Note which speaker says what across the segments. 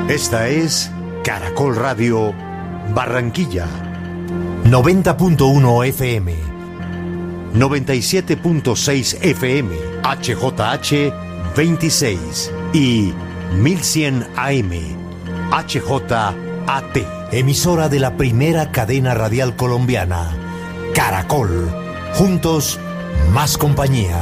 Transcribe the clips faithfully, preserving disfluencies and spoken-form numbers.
Speaker 1: Esta es Caracol Radio Barranquilla, noventa punto uno F M, noventa y siete punto seis F M, H J H veintiséis y mil cien A M, H J A T, emisora de la primera cadena radial colombiana, Caracol. Juntos, más compañía.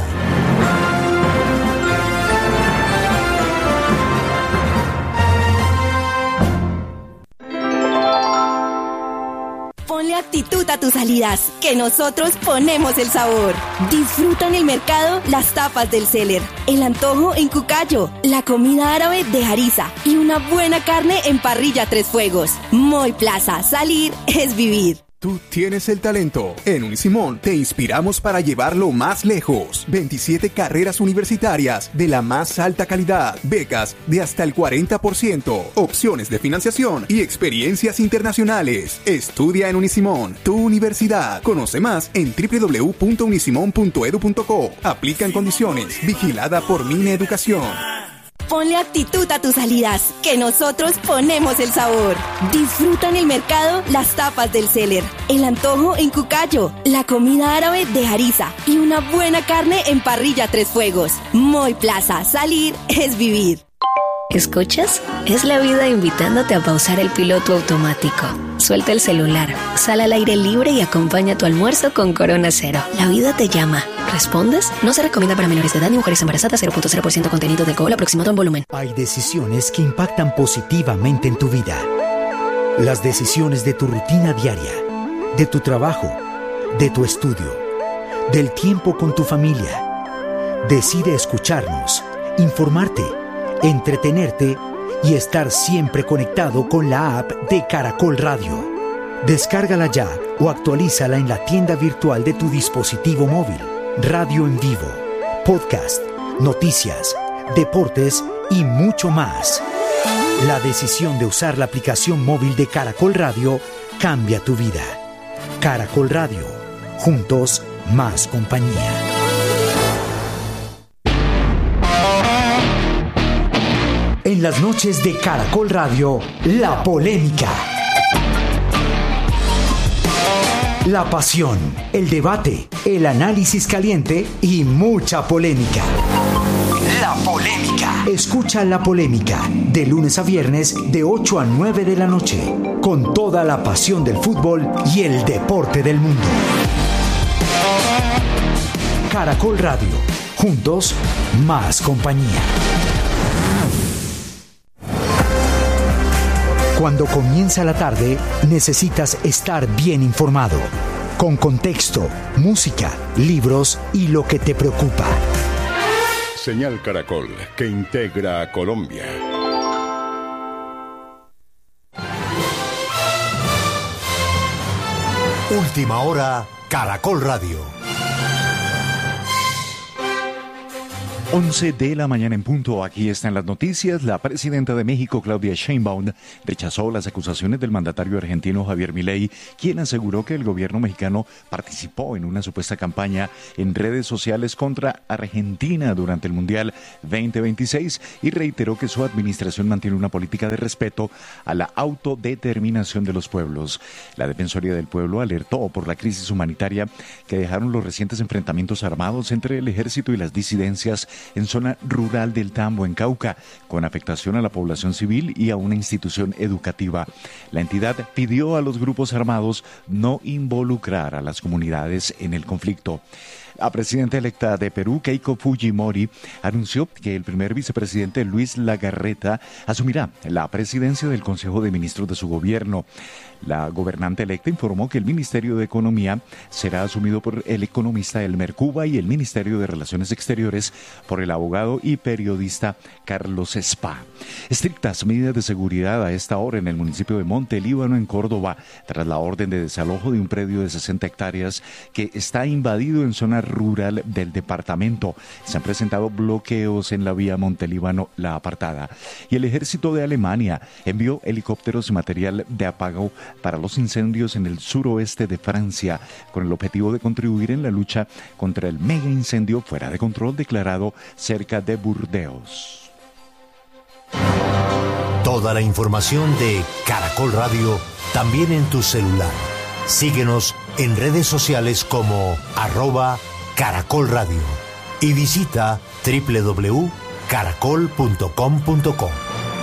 Speaker 2: Ponle actitud a tus salidas, que nosotros ponemos el sabor. Disfruta en el mercado las tapas del Seller, el antojo en Cucayo, la comida árabe de Harissa y una buena carne en Parrilla Tres Fuegos. Moy Plaza, salir es vivir.
Speaker 3: Tú tienes el talento. En Unisimón te inspiramos para llevarlo más lejos. veintisiete carreras universitarias de la más alta calidad, becas de hasta el cuarenta por ciento, opciones de financiación y experiencias internacionales. Estudia en Unisimón, tu universidad. Conoce más en doble u doble u doble u punto unisimón punto edu punto co. Aplican condiciones. Vigilada por Mine Educación.
Speaker 2: Ponle actitud a tus salidas, que nosotros ponemos el sabor. Disfruta en el mercado las tapas del Seller, el antojo en Cucayo, la comida árabe de Harissa y una buena carne en Parrilla Tres Fuegos. Moy Plaza, salir es vivir.
Speaker 4: ¿Escuchas? Es la vida invitándote a pausar el piloto automático. Suelta el celular, sal al aire libre y acompaña tu almuerzo con Corona Cero. La vida te llama. ¿Respondes? No se recomienda para menores de edad ni mujeres embarazadas. Cero punto cero por ciento contenido de alcohol aproximado en volumen.
Speaker 5: Hay decisiones que impactan positivamente en tu vida. Las decisiones de tu rutina diaria, de tu trabajo, de tu estudio, del tiempo con tu familia. Decide escucharnos, informarte, entretenerte y estar siempre conectado con la app de Caracol Radio. Descárgala ya o actualízala en la tienda virtual de tu dispositivo móvil. Radio en vivo, podcast, noticias, deportes y mucho más. La decisión de usar la aplicación móvil de Caracol Radio cambia tu vida. Caracol Radio, juntos más compañía. En las noches de Caracol Radio, la polémica. La pasión, el debate, el análisis caliente y mucha polémica. La polémica. Escucha La Polémica de lunes a viernes de ocho a nueve de la noche, con toda la pasión del fútbol y el deporte del mundo. Caracol Radio, juntos más compañía. Cuando comienza la tarde, necesitas estar bien informado, con contexto, música, libros y lo que te preocupa.
Speaker 6: Señal Caracol, que integra a Colombia.
Speaker 1: Última hora, Caracol Radio.
Speaker 7: once de la mañana en punto. Aquí están las noticias. La presidenta de México, Claudia Sheinbaum, rechazó las acusaciones del mandatario argentino Javier Milei, quien aseguró que el gobierno mexicano participó en una supuesta campaña en redes sociales contra Argentina durante el Mundial veinte veintiséis y reiteró que su administración mantiene una política de respeto a la autodeterminación de los pueblos. La Defensoría del Pueblo alertó por la crisis humanitaria que dejaron los recientes enfrentamientos armados entre el ejército y las disidencias en zona rural del Tambo, en Cauca, con afectación a la población civil y a una institución educativa. La entidad pidió a los grupos armados no involucrar a las comunidades en el conflicto. La presidenta electa de Perú, Keiko Fujimori, anunció que el primer vicepresidente Luis Lagarreta asumirá la presidencia del Consejo de Ministros de su gobierno. La gobernante electa informó que el Ministerio de Economía será asumido por el economista Elmer Cuba y el Ministerio de Relaciones Exteriores por el abogado y periodista Carlos Spa. Estrictas medidas de seguridad a esta hora en el municipio de Monte Líbano, en Córdoba, tras la orden de desalojo de un predio de sesenta hectáreas que está invadido en zona rural del departamento. Se han presentado bloqueos en la vía Montelíbano La Apartada. Y el ejército de Alemania envió helicópteros y material de apago para los incendios en el suroeste de Francia, con el objetivo de contribuir en la lucha contra el mega incendio fuera de control declarado cerca de Burdeos.
Speaker 1: Toda la información de Caracol Radio también en tu celular. Síguenos en redes sociales como arroba Caracol Radio y visita doble u doble u doble u punto caracol punto com punto co.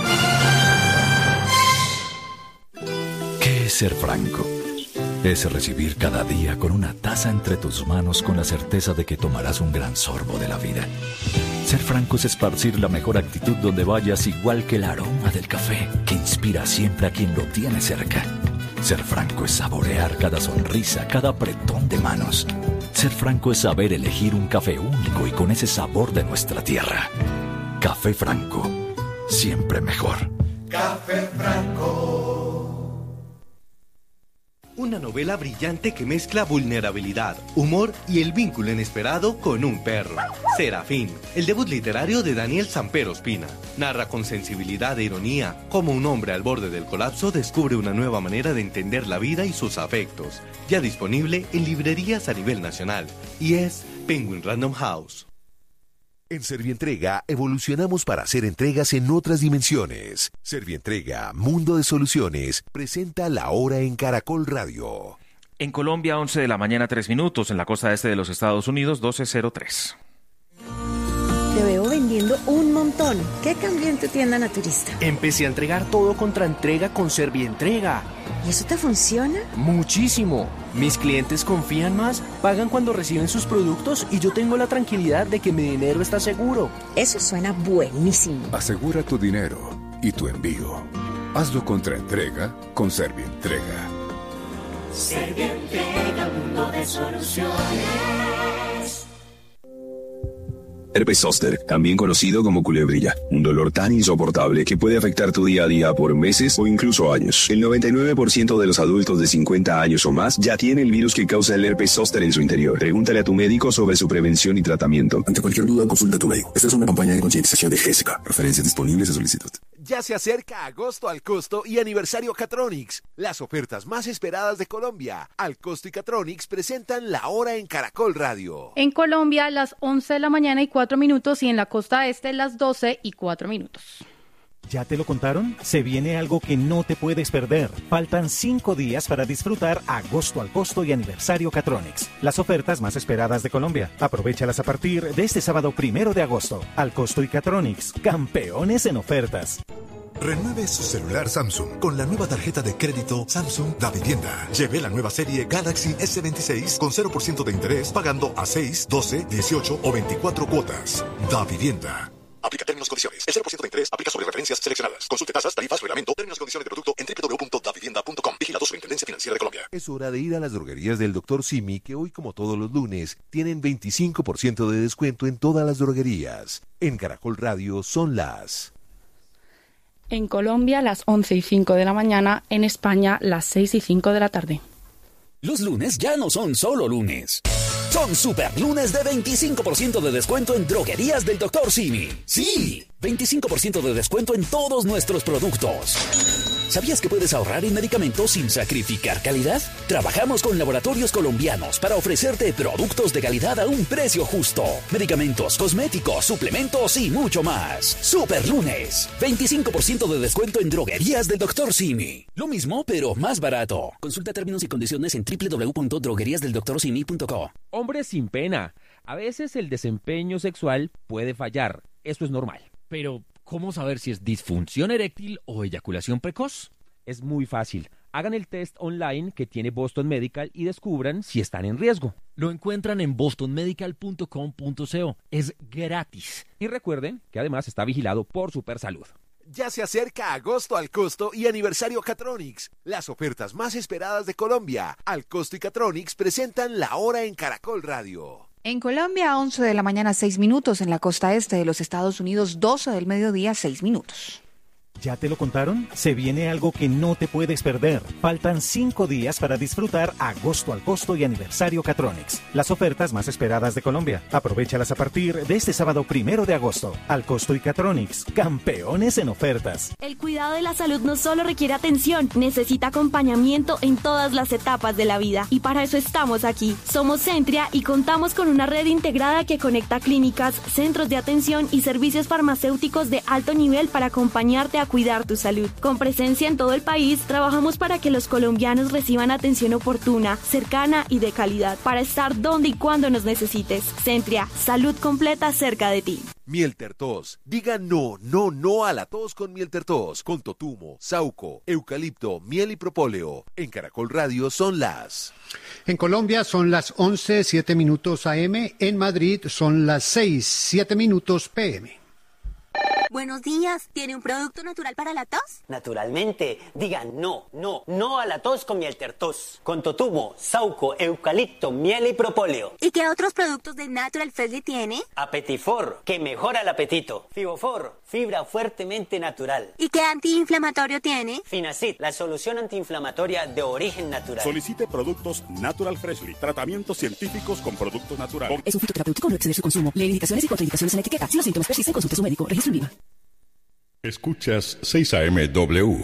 Speaker 8: ¿Qué es ser franco? Es recibir cada día con una taza entre tus manos con la certeza de que tomarás un gran sorbo de la vida. Ser franco es esparcir la mejor actitud donde vayas, igual que el aroma del café que inspira siempre a quien lo tiene cerca. Ser franco es saborear cada sonrisa, cada apretón de manos. Ser franco es saber elegir un café único y con ese sabor de nuestra tierra. Café Franco, siempre mejor.
Speaker 9: Café Franco.
Speaker 10: Una novela brillante que mezcla vulnerabilidad, humor y el vínculo inesperado con un perro. Serafín, el debut literario de Daniel Samper Ospina. Narra con sensibilidad e ironía cómo un hombre al borde del colapso descubre una nueva manera de entender la vida y sus afectos. Ya disponible en librerías a nivel nacional. Y es Penguin Random House.
Speaker 11: En Servientrega evolucionamos para hacer entregas en otras dimensiones. Servientrega, Mundo de Soluciones, presenta La Hora en Caracol Radio.
Speaker 12: En Colombia, once de la mañana, tres minutos. En la costa este de los Estados Unidos, doce cero tres.
Speaker 13: Te veo vendiendo un montón. ¿Qué cambió en tu tienda naturista?
Speaker 14: Empecé a entregar todo contra entrega con Servientrega.
Speaker 13: ¿Y eso te funciona?
Speaker 14: Muchísimo. Mis clientes confían más, pagan cuando reciben sus productos y yo tengo la tranquilidad de que mi dinero está seguro.
Speaker 13: Eso suena buenísimo.
Speaker 15: Asegura tu dinero y tu envío. Hazlo contra entrega con Servientrega.
Speaker 9: Servientrega, mundo de soluciones.
Speaker 16: Herpes zóster, también conocido como culebrilla, un dolor tan insoportable que puede afectar tu día a día por meses o incluso años. El noventa y nueve por ciento de los adultos de cincuenta años o más ya tiene el virus que causa el herpes zóster en su interior. Pregúntale a tu médico sobre su prevención y tratamiento.
Speaker 17: Ante cualquier duda, consulta a tu médico. Esta es una campaña de concientización de Gésica. Referencias disponibles a solicitud.
Speaker 11: Ya se acerca agosto al costo y aniversario Catronics. Las ofertas más esperadas de Colombia. Al costo y Catronics presentan La Hora en Caracol Radio.
Speaker 18: En Colombia, las once de la mañana y cuatro minutos y en la costa este, las doce y cuatro minutos.
Speaker 5: ¿Ya te lo contaron? Se viene algo que no te puedes perder. Faltan cinco días para disfrutar agosto al costo y aniversario Catronics. Las ofertas más esperadas de Colombia. Aprovéchalas a partir de este sábado primero de agosto. Al costo y Catronics, campeones en ofertas.
Speaker 19: Renueve su celular Samsung con la nueva tarjeta de crédito Samsung Da Vivienda. Lleve la nueva serie Galaxy ese veintiséis con cero por ciento de interés pagando a seis, doce, dieciocho o veinticuatro cuotas. Da Vivienda. Aplica términos y condiciones. El cero por ciento de interés aplica sobre referencias seleccionadas. Consulte tasas, tarifas, reglamento, términos y condiciones de producto en doble u doble u doble u punto da vivienda punto com. Vigilado Superintendencia Financiera de Colombia.
Speaker 11: Es hora de ir a las droguerías del doctor Simi, que hoy, como todos los lunes, tienen veinticinco por ciento de descuento en todas las droguerías. En Caracol Radio son las...
Speaker 18: En Colombia, las once y cinco de la mañana. En España, las seis y cinco de la tarde.
Speaker 20: Los lunes ya no son solo lunes. Son super lunes de veinticinco por ciento de descuento en droguerías del doctor Simi. ¡Sí! veinticinco por ciento de descuento en todos nuestros productos. ¿Sabías que puedes ahorrar en medicamentos sin sacrificar calidad? Trabajamos con laboratorios colombianos para ofrecerte productos de calidad a un precio justo. Medicamentos, cosméticos, suplementos y mucho más. Super lunes. veinticinco por ciento de descuento en droguerías del doctor Simi. Lo mismo, pero más barato. Consulta términos y condiciones en doble u doble u doble u punto droguerías del doctor simi punto co.
Speaker 21: Hombres sin pena. A veces el desempeño sexual puede fallar. Eso es normal. Pero, ¿cómo saber si es disfunción eréctil o eyaculación precoz? Es muy fácil. Hagan el test online que tiene Boston Medical y descubran si están en riesgo. Lo encuentran en boston medical punto com punto co. Es gratis. Y recuerden que además está vigilado por Supersalud.
Speaker 11: Ya se acerca agosto al costo y aniversario Catronics. Las ofertas más esperadas de Colombia. Al costo y Catronics presentan La Hora en Caracol Radio.
Speaker 22: En Colombia, once de la mañana, seis minutos. En la costa este de los Estados Unidos, doce del mediodía, seis minutos.
Speaker 5: ¿Ya te lo contaron? Se viene algo que no te puedes perder. Faltan cinco días para disfrutar agosto al costo y aniversario Catronics. Las ofertas más esperadas de Colombia. Aprovéchalas a partir de este sábado primero de agosto. Al costo y Catronics, campeones en ofertas.
Speaker 2: El cuidado de la salud no solo requiere atención, necesita acompañamiento en todas las etapas de la vida. Y para eso estamos aquí. Somos Centria y contamos con una red integrada que conecta clínicas, centros de atención y servicios farmacéuticos de alto nivel para acompañarte a cuidar tu salud. Con presencia en todo el país, trabajamos para que los colombianos reciban atención oportuna, cercana y de calidad, para estar donde y cuando nos necesites. Centria, salud completa cerca de ti.
Speaker 11: Mieltertos. Diga no, no, no a la tos con Mieltertos. Con totumo, sauco, eucalipto, miel y propóleo. En Caracol Radio son las...
Speaker 3: En Colombia son las once, siete minutos A M. En Madrid son las seis, siete minutos P M.
Speaker 4: Buenos días, ¿tiene un producto natural para la tos?
Speaker 23: Naturalmente, digan no, no, no a la tos con Mieltertos. Con totumo, sauco, eucalipto, miel y propóleo.
Speaker 4: ¿Y qué otros productos de Natural Freshly tiene?
Speaker 23: Apetifor, que mejora el apetito. Fibofor, fibra fuertemente natural.
Speaker 4: ¿Y qué antiinflamatorio tiene?
Speaker 23: Finacid, la solución antiinflamatoria de origen natural.
Speaker 6: Solicite productos Natural Freshly, tratamientos científicos con productos naturales.
Speaker 24: Es un fitoterapéutico, no exceder su consumo. Lee indicaciones y contraindicaciones en etiqueta. Si los síntomas persisten, consulte a su médico. Registro en viva.
Speaker 6: Escuchas seis A M W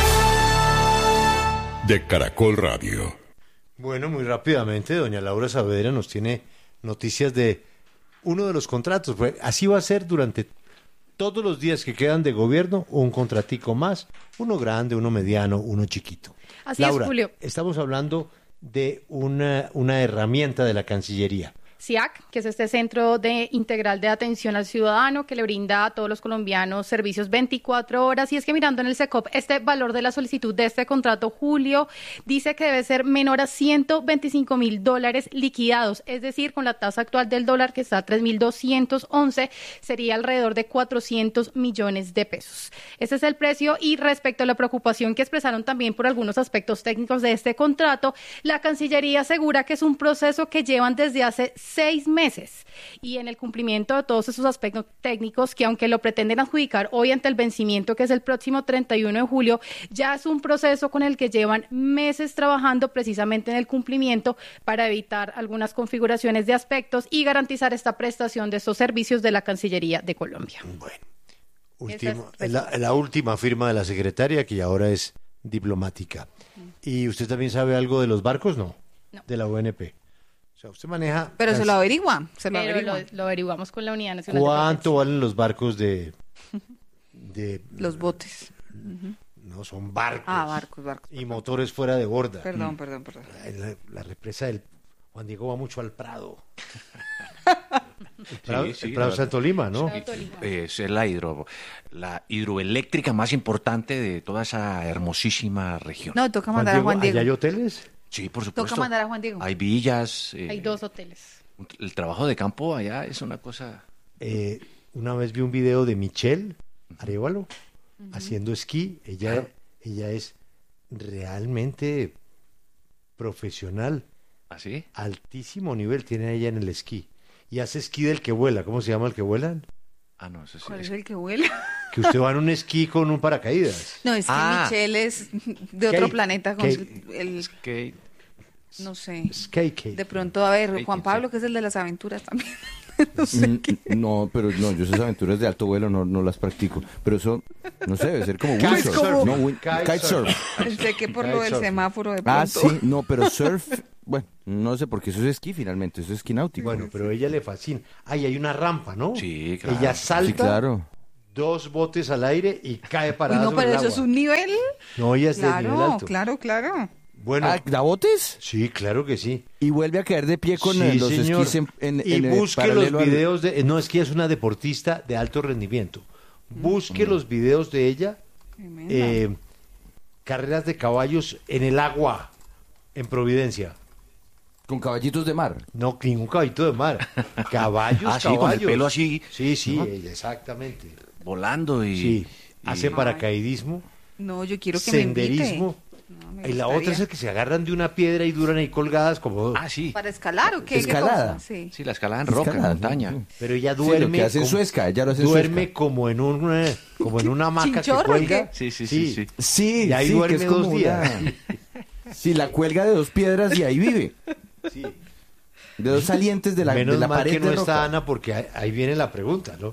Speaker 6: de Caracol Radio.
Speaker 1: Bueno, muy rápidamente, doña Laura Saavedra nos tiene noticias de uno de los contratos. Así va a ser durante todos los días que quedan de gobierno, un contratico más, uno grande, uno mediano, uno chiquito.
Speaker 25: Así
Speaker 1: Laura,
Speaker 25: es, Julio.
Speaker 1: Estamos hablando de una, una herramienta de la Cancillería.
Speaker 25: C I A C, que es este Centro de Integral de Atención al Ciudadano que le brinda a todos los colombianos servicios veinticuatro horas. Y es que mirando en el SECOP, este valor de la solicitud de este contrato, Julio, dice que debe ser menor a ciento veinticinco mil dólares liquidados. Es decir, con la tasa actual del dólar, que está a tres mil doscientos once, sería alrededor de cuatrocientos millones de pesos. Ese es el precio. Y respecto a la preocupación que expresaron también por algunos aspectos técnicos de este contrato, la Cancillería asegura que es un proceso que llevan desde hace seis meses y en el cumplimiento de todos esos aspectos técnicos que, aunque lo pretenden adjudicar hoy ante el vencimiento, que es el próximo treinta y uno de julio, ya es un proceso con el que llevan meses trabajando precisamente en el cumplimiento para evitar algunas configuraciones de aspectos y garantizar esta prestación de estos servicios de la Cancillería de Colombia.
Speaker 1: Bueno, último, es la, la última firma de la secretaria, que ahora es diplomática. ¿Y usted también sabe algo de los barcos? No,
Speaker 25: no.
Speaker 1: De la O N P. O sea, usted maneja...
Speaker 22: Pero se lo averigua, se lo
Speaker 25: Pero
Speaker 22: averigua.
Speaker 25: lo, lo averiguamos con la Unidad Nacional.
Speaker 1: ¿Cuánto valen los barcos de... de
Speaker 22: los botes?
Speaker 1: No, son barcos.
Speaker 22: Ah, barcos, barcos.
Speaker 1: Y motores fuera de borda.
Speaker 22: Perdón, mm. perdón, perdón.
Speaker 1: La, la, la represa del... Juan Diego va mucho al Prado. El Prado,
Speaker 26: sí, sí,
Speaker 1: el Prado
Speaker 26: la,
Speaker 1: Santo Lima, ¿no?
Speaker 26: Sí, es la, hidro, la hidroeléctrica más importante de toda esa hermosísima región.
Speaker 22: No, toca mandar Juan a Juan Diego.
Speaker 1: ¿Allá hay hoteles?
Speaker 26: Sí, por supuesto.
Speaker 22: Toca mandar a Juan Diego.
Speaker 26: Hay villas.
Speaker 25: Eh, hay dos hoteles.
Speaker 26: El trabajo de campo allá es una cosa...
Speaker 1: Eh, una vez vi un video de Michelle Arévalo uh-huh. haciendo esquí. Ella, ella es realmente profesional.
Speaker 26: ¿Así?
Speaker 1: Altísimo nivel tiene ella en el esquí. Y hace esquí del que vuela. ¿Cómo se llama el que vuela?
Speaker 26: Ah, no, eso sí.
Speaker 22: ¿Cuál es el que vuela?
Speaker 1: Que usted va en un esquí con un paracaídas.
Speaker 22: No, es que ah. Michelle es de otro Kate, planeta. Con
Speaker 1: Kate,
Speaker 22: su, el,
Speaker 26: skate.
Speaker 22: No sé.
Speaker 1: Skate.
Speaker 22: De pronto, a ver,
Speaker 26: skate,
Speaker 22: Juan Pablo,
Speaker 26: sí.
Speaker 22: que es el de las aventuras también. no sé.
Speaker 27: Mm, no, pero no, yo esas aventuras de alto vuelo no, no las practico. Pero eso, no sé, debe ser como windsurf.
Speaker 22: Como...
Speaker 27: No, win... Kitesurf.
Speaker 22: Pensé que por lo del semáforo de pronto.
Speaker 27: Ah, sí, no, pero surf... Bueno, no sé, porque eso es esquí finalmente, eso es esquí náutico.
Speaker 1: Bueno, pero a ella le fascina. Ay, hay una rampa, ¿no?
Speaker 26: Sí, claro.
Speaker 1: Ella salta,
Speaker 27: sí, claro.
Speaker 1: dos botes al aire y cae parada.
Speaker 22: Uy, no,
Speaker 1: sobre
Speaker 22: pero
Speaker 1: el
Speaker 22: eso
Speaker 1: agua.
Speaker 22: es un nivel.
Speaker 1: No, ella es
Speaker 22: claro,
Speaker 1: de nivel alto.
Speaker 22: Claro, claro.
Speaker 1: Bueno,
Speaker 27: ¿Ah, ¿da botes?
Speaker 1: Sí, claro que sí.
Speaker 27: Y vuelve a caer de pie con
Speaker 1: sí,
Speaker 27: los
Speaker 1: señor.
Speaker 27: esquís en, en,
Speaker 1: y
Speaker 27: en
Speaker 1: busque
Speaker 27: el
Speaker 1: los videos al... de... No, es que es una deportista de alto rendimiento. Busque mm. los videos de ella. Eh, carreras de caballos en el agua, en Providencia.
Speaker 27: ¿Con caballitos de mar?
Speaker 1: No, ningún caballito de mar. Caballos,
Speaker 26: ah, sí,
Speaker 1: caballos.
Speaker 26: Con el pelo así.
Speaker 1: Sí, sí,
Speaker 26: ¿no?
Speaker 1: ella, exactamente.
Speaker 26: Volando y...
Speaker 1: Sí,
Speaker 26: y...
Speaker 1: hace paracaidismo.
Speaker 22: No, yo quiero que
Speaker 1: senderismo.
Speaker 22: Me invite. No,
Speaker 1: y la otra es el que se agarran de una piedra y duran ahí colgadas como...
Speaker 26: Ah, sí.
Speaker 22: ¿Para escalar o qué?
Speaker 27: ¿Escalada?
Speaker 22: ¿Qué sí.
Speaker 26: sí, la escalada en roca, en montaña.
Speaker 27: Sí.
Speaker 1: Pero ella duerme...
Speaker 27: Sí, lo que hace en Suezca, ella lo hace en
Speaker 1: Duerme
Speaker 27: Suezca.
Speaker 1: como en un eh, como en una hamaca que cuelga.
Speaker 26: Sí, sí, sí. Sí,
Speaker 27: sí.
Speaker 1: Y ahí
Speaker 27: sí,
Speaker 1: duerme
Speaker 27: que es
Speaker 1: dos
Speaker 27: como
Speaker 1: días.
Speaker 27: Una... Sí, la cuelga de dos piedras y ahí vive.
Speaker 1: Sí.
Speaker 27: De dos salientes de la,
Speaker 1: Menos
Speaker 27: de la
Speaker 1: mal
Speaker 27: pared
Speaker 1: que no
Speaker 27: de
Speaker 1: está
Speaker 27: roca.
Speaker 1: Ana, porque ahí, ahí viene la pregunta, ¿no?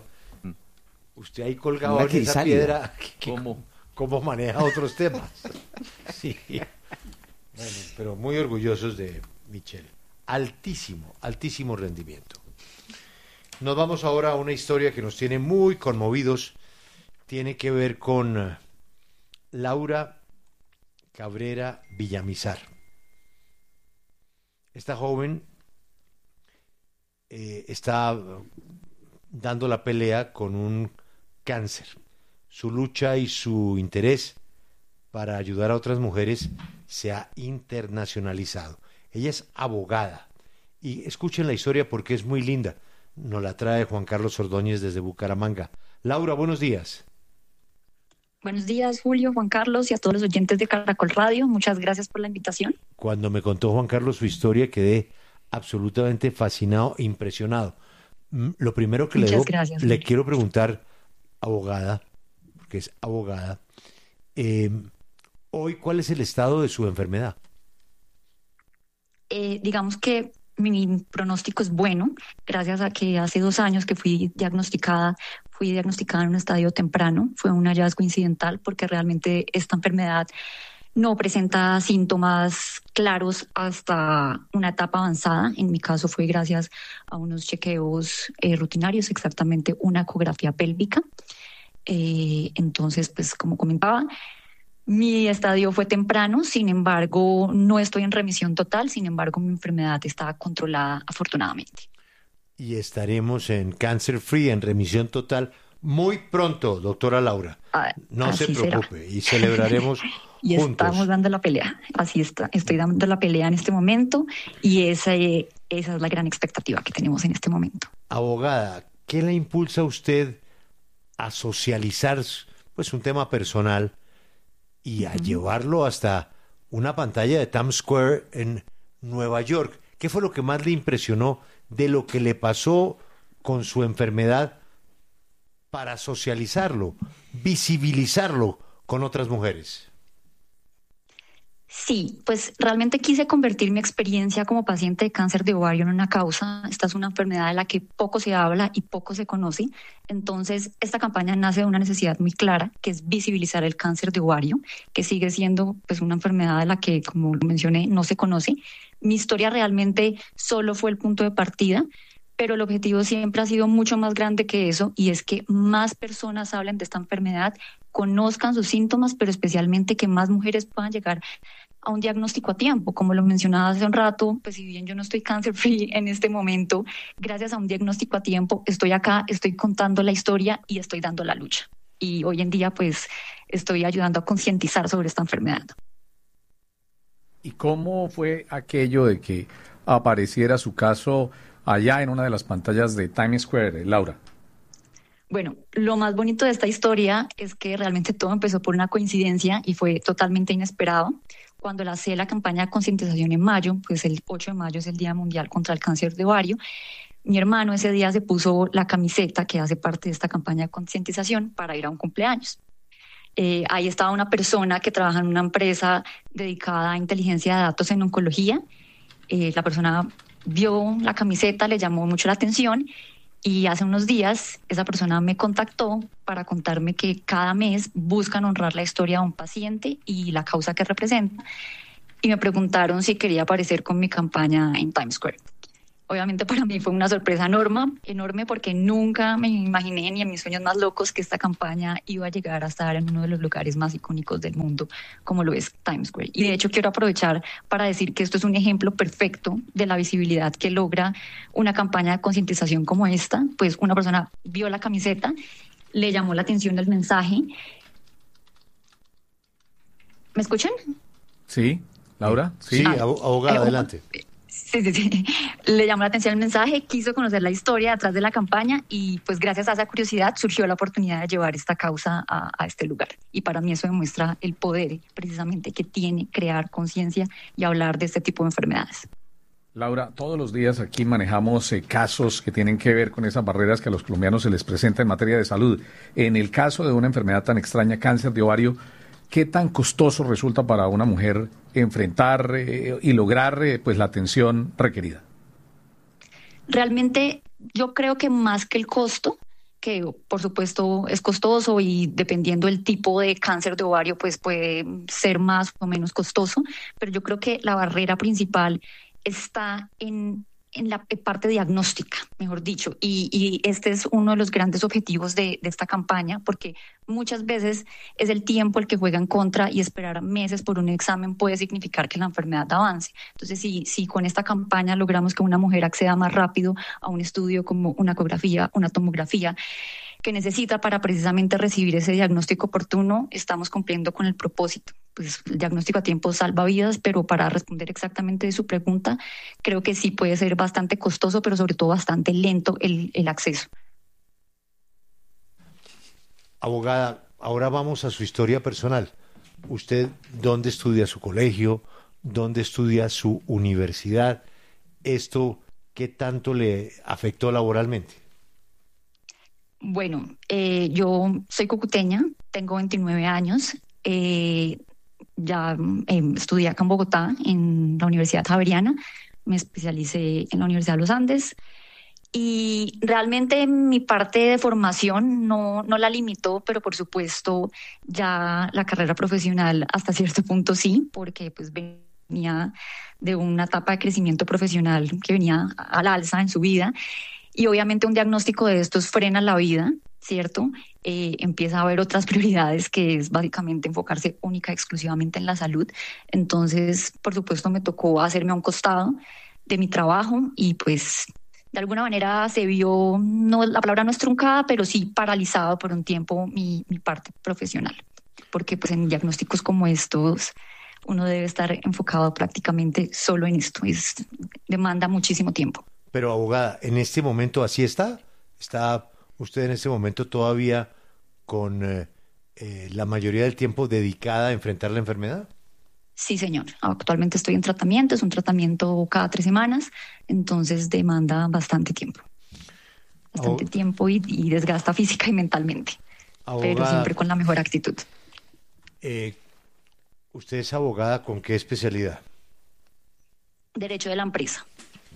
Speaker 1: Usted ahí colgado
Speaker 27: Una
Speaker 1: en esa
Speaker 27: crisálida.
Speaker 1: piedra, ¿cómo, ¿cómo maneja otros temas? Sí. Bueno, pero muy orgullosos de Michelle. Altísimo, altísimo rendimiento. Nos vamos ahora a una historia que nos tiene muy conmovidos
Speaker 7: tiene que ver con uh, Laura Cabrera Villamizar. Esta joven eh, está dando la pelea con un cáncer. Su lucha y su interés para ayudar a otras mujeres se ha internacionalizado. Ella es abogada y escuchen la historia porque es muy linda. Nos la trae Juan Carlos Ordóñez desde Bucaramanga. Laura, buenos días.
Speaker 8: Buenos días, Julio, Juan Carlos y a todos los oyentes de Caracol Radio. Muchas gracias por la invitación.
Speaker 7: Cuando me contó Juan Carlos su historia quedé absolutamente fascinado e impresionado. Lo primero que le, debo,
Speaker 8: gracias,
Speaker 7: le quiero preguntar, abogada, porque es abogada, eh, hoy, ¿cuál es el estado de su enfermedad?
Speaker 8: Eh, digamos que mi pronóstico es bueno, gracias a que hace dos años que fui diagnosticada, fui diagnosticada en un estadio temprano. Fue un hallazgo incidental porque realmente esta enfermedad no presenta síntomas claros hasta una etapa avanzada. En mi caso fue gracias a unos chequeos eh, rutinarios, exactamente una ecografía pélvica. Eh, entonces, pues como comentaba, mi estadio fue temprano, sin embargo, no estoy en remisión total, sin embargo, mi enfermedad está controlada afortunadamente.
Speaker 7: Y estaremos en Cancer Free, en remisión total, muy pronto, doctora Laura.
Speaker 8: Ah,
Speaker 7: no se preocupe,
Speaker 8: será.
Speaker 7: Y celebraremos
Speaker 8: y
Speaker 7: juntos.
Speaker 8: Estamos dando la pelea, así está, estoy dando la pelea en este momento y esa, esa es la gran expectativa que tenemos en este momento.
Speaker 7: Abogada, ¿qué le impulsa a usted a socializar pues un tema personal y a uh-huh. llevarlo hasta una pantalla de Times Square en Nueva York? ¿Qué fue lo que más le impresionó de lo que le pasó con su enfermedad para socializarlo, visibilizarlo con otras mujeres?
Speaker 8: Sí, pues realmente quise convertir mi experiencia como paciente de cáncer de ovario en una causa. Esta es una enfermedad de la que poco se habla y poco se conoce. Entonces, esta campaña nace de una necesidad muy clara, que es visibilizar el cáncer de ovario, que sigue siendo pues una enfermedad de la que, como lo mencioné, no se conoce. Mi historia realmente solo fue el punto de partida, pero el objetivo siempre ha sido mucho más grande que eso, y es que más personas hablen de esta enfermedad, conozcan sus síntomas, pero especialmente que más mujeres puedan llegar a un diagnóstico a tiempo. Como lo mencionaba hace un rato, pues si bien yo no estoy cancer free en este momento, gracias a un diagnóstico a tiempo estoy acá, estoy contando la historia y estoy dando la lucha. Y hoy en día pues estoy ayudando a concientizar sobre esta enfermedad.
Speaker 10: ¿Y cómo fue aquello de que apareciera su caso allá en una de las pantallas de Times Square, Laura?
Speaker 8: Bueno, lo más bonito de esta historia es que realmente todo empezó por una coincidencia y fue totalmente inesperado. Cuando lancé la campaña de concientización en mayo, pues el ocho de mayo es el Día Mundial contra el Cáncer de Ovario, mi hermano ese día se puso la camiseta que hace parte de esta campaña de concientización para ir a un cumpleaños. Eh, ahí estaba una persona que trabaja en una empresa dedicada a inteligencia de datos en oncología. Eh, la persona vio la camiseta, le llamó mucho la atención y hace unos días esa persona me contactó para contarme que cada mes buscan honrar la historia de un paciente y la causa que representa, y me preguntaron si quería aparecer con mi campaña en Times Square. Obviamente para mí fue una sorpresa enorme, enorme porque nunca me imaginé ni en mis sueños más locos que esta campaña iba a llegar a estar en uno de los lugares más icónicos del mundo, como lo es Times Square. Y de hecho quiero aprovechar para decir que esto es un ejemplo perfecto de la visibilidad que logra una campaña de concientización como esta. Pues una persona vio la camiseta, le llamó la atención el mensaje. ¿Me escuchan?
Speaker 10: Sí, Laura. Sí,
Speaker 7: sí, abogada, adelante.
Speaker 8: Sí, sí, sí. Le llamó la atención el mensaje, quiso conocer la historia detrás de la campaña y pues gracias a esa curiosidad surgió la oportunidad de llevar esta causa a, a este lugar. Y para mí eso demuestra el poder precisamente que tiene crear conciencia y hablar de este tipo de enfermedades.
Speaker 10: Laura, todos los días aquí manejamos eh, casos que tienen que ver con esas barreras que a los colombianos se les presenta en materia de salud. En el caso de una enfermedad tan extraña, cáncer de ovario, ¿qué tan costoso resulta para una mujer enfrentar eh, y lograr eh, pues la atención requerida?
Speaker 8: Realmente yo creo que más que el costo, que por supuesto es costoso y dependiendo del tipo de cáncer de ovario pues puede ser más o menos costoso, pero yo creo que la barrera principal está en en la parte diagnóstica, mejor dicho, y, y este es uno de los grandes objetivos de, de esta campaña, porque muchas veces es el tiempo el que juega en contra y esperar meses por un examen puede significar que la enfermedad avance. Entonces, si, si con esta campaña logramos que una mujer acceda más rápido a un estudio como una ecografía, una tomografía, que necesita para precisamente recibir ese diagnóstico oportuno, estamos cumpliendo con el propósito. Pues el diagnóstico a tiempo salva vidas, pero para responder exactamente de su pregunta, creo que sí puede ser bastante costoso, pero sobre todo bastante lento el, el acceso.
Speaker 7: Abogada, ahora vamos a su historia personal. ¿Usted dónde estudia su colegio? ¿Dónde estudia su universidad? ¿Esto qué tanto le afectó laboralmente?
Speaker 8: Bueno, eh, yo soy cucuteña, tengo veintinueve años, eh, ya eh, estudié acá en Bogotá, en la Universidad Javeriana, me especialicé en la Universidad de los Andes y realmente mi parte de formación no, no la limitó, pero por supuesto ya la carrera profesional hasta cierto punto sí, porque pues venía de una etapa de crecimiento profesional que venía al alza en su vida. Y obviamente un diagnóstico de estos frena la vida, ¿cierto? Eh, empieza a haber otras prioridades que es básicamente enfocarse única y exclusivamente en la salud. Entonces, por supuesto, me tocó hacerme a un costado de mi trabajo y pues de alguna manera se vio, no, la palabra no es truncada, pero sí paralizado por un tiempo mi, mi parte profesional. Porque pues en diagnósticos como estos uno debe estar enfocado prácticamente solo en esto. Es, demanda muchísimo tiempo.
Speaker 7: Pero abogada, ¿en este momento así está? ¿Está usted en este momento todavía con eh, eh, la mayoría del tiempo dedicada a enfrentar la enfermedad?
Speaker 8: Sí, señor. Actualmente estoy en tratamiento, es un tratamiento cada tres semanas, entonces demanda bastante tiempo. Bastante oh. tiempo y, y desgasta física y mentalmente, abogada, pero siempre con la mejor actitud.
Speaker 7: Eh, ¿Usted es abogada con qué especialidad?
Speaker 8: Derecho de la empresa.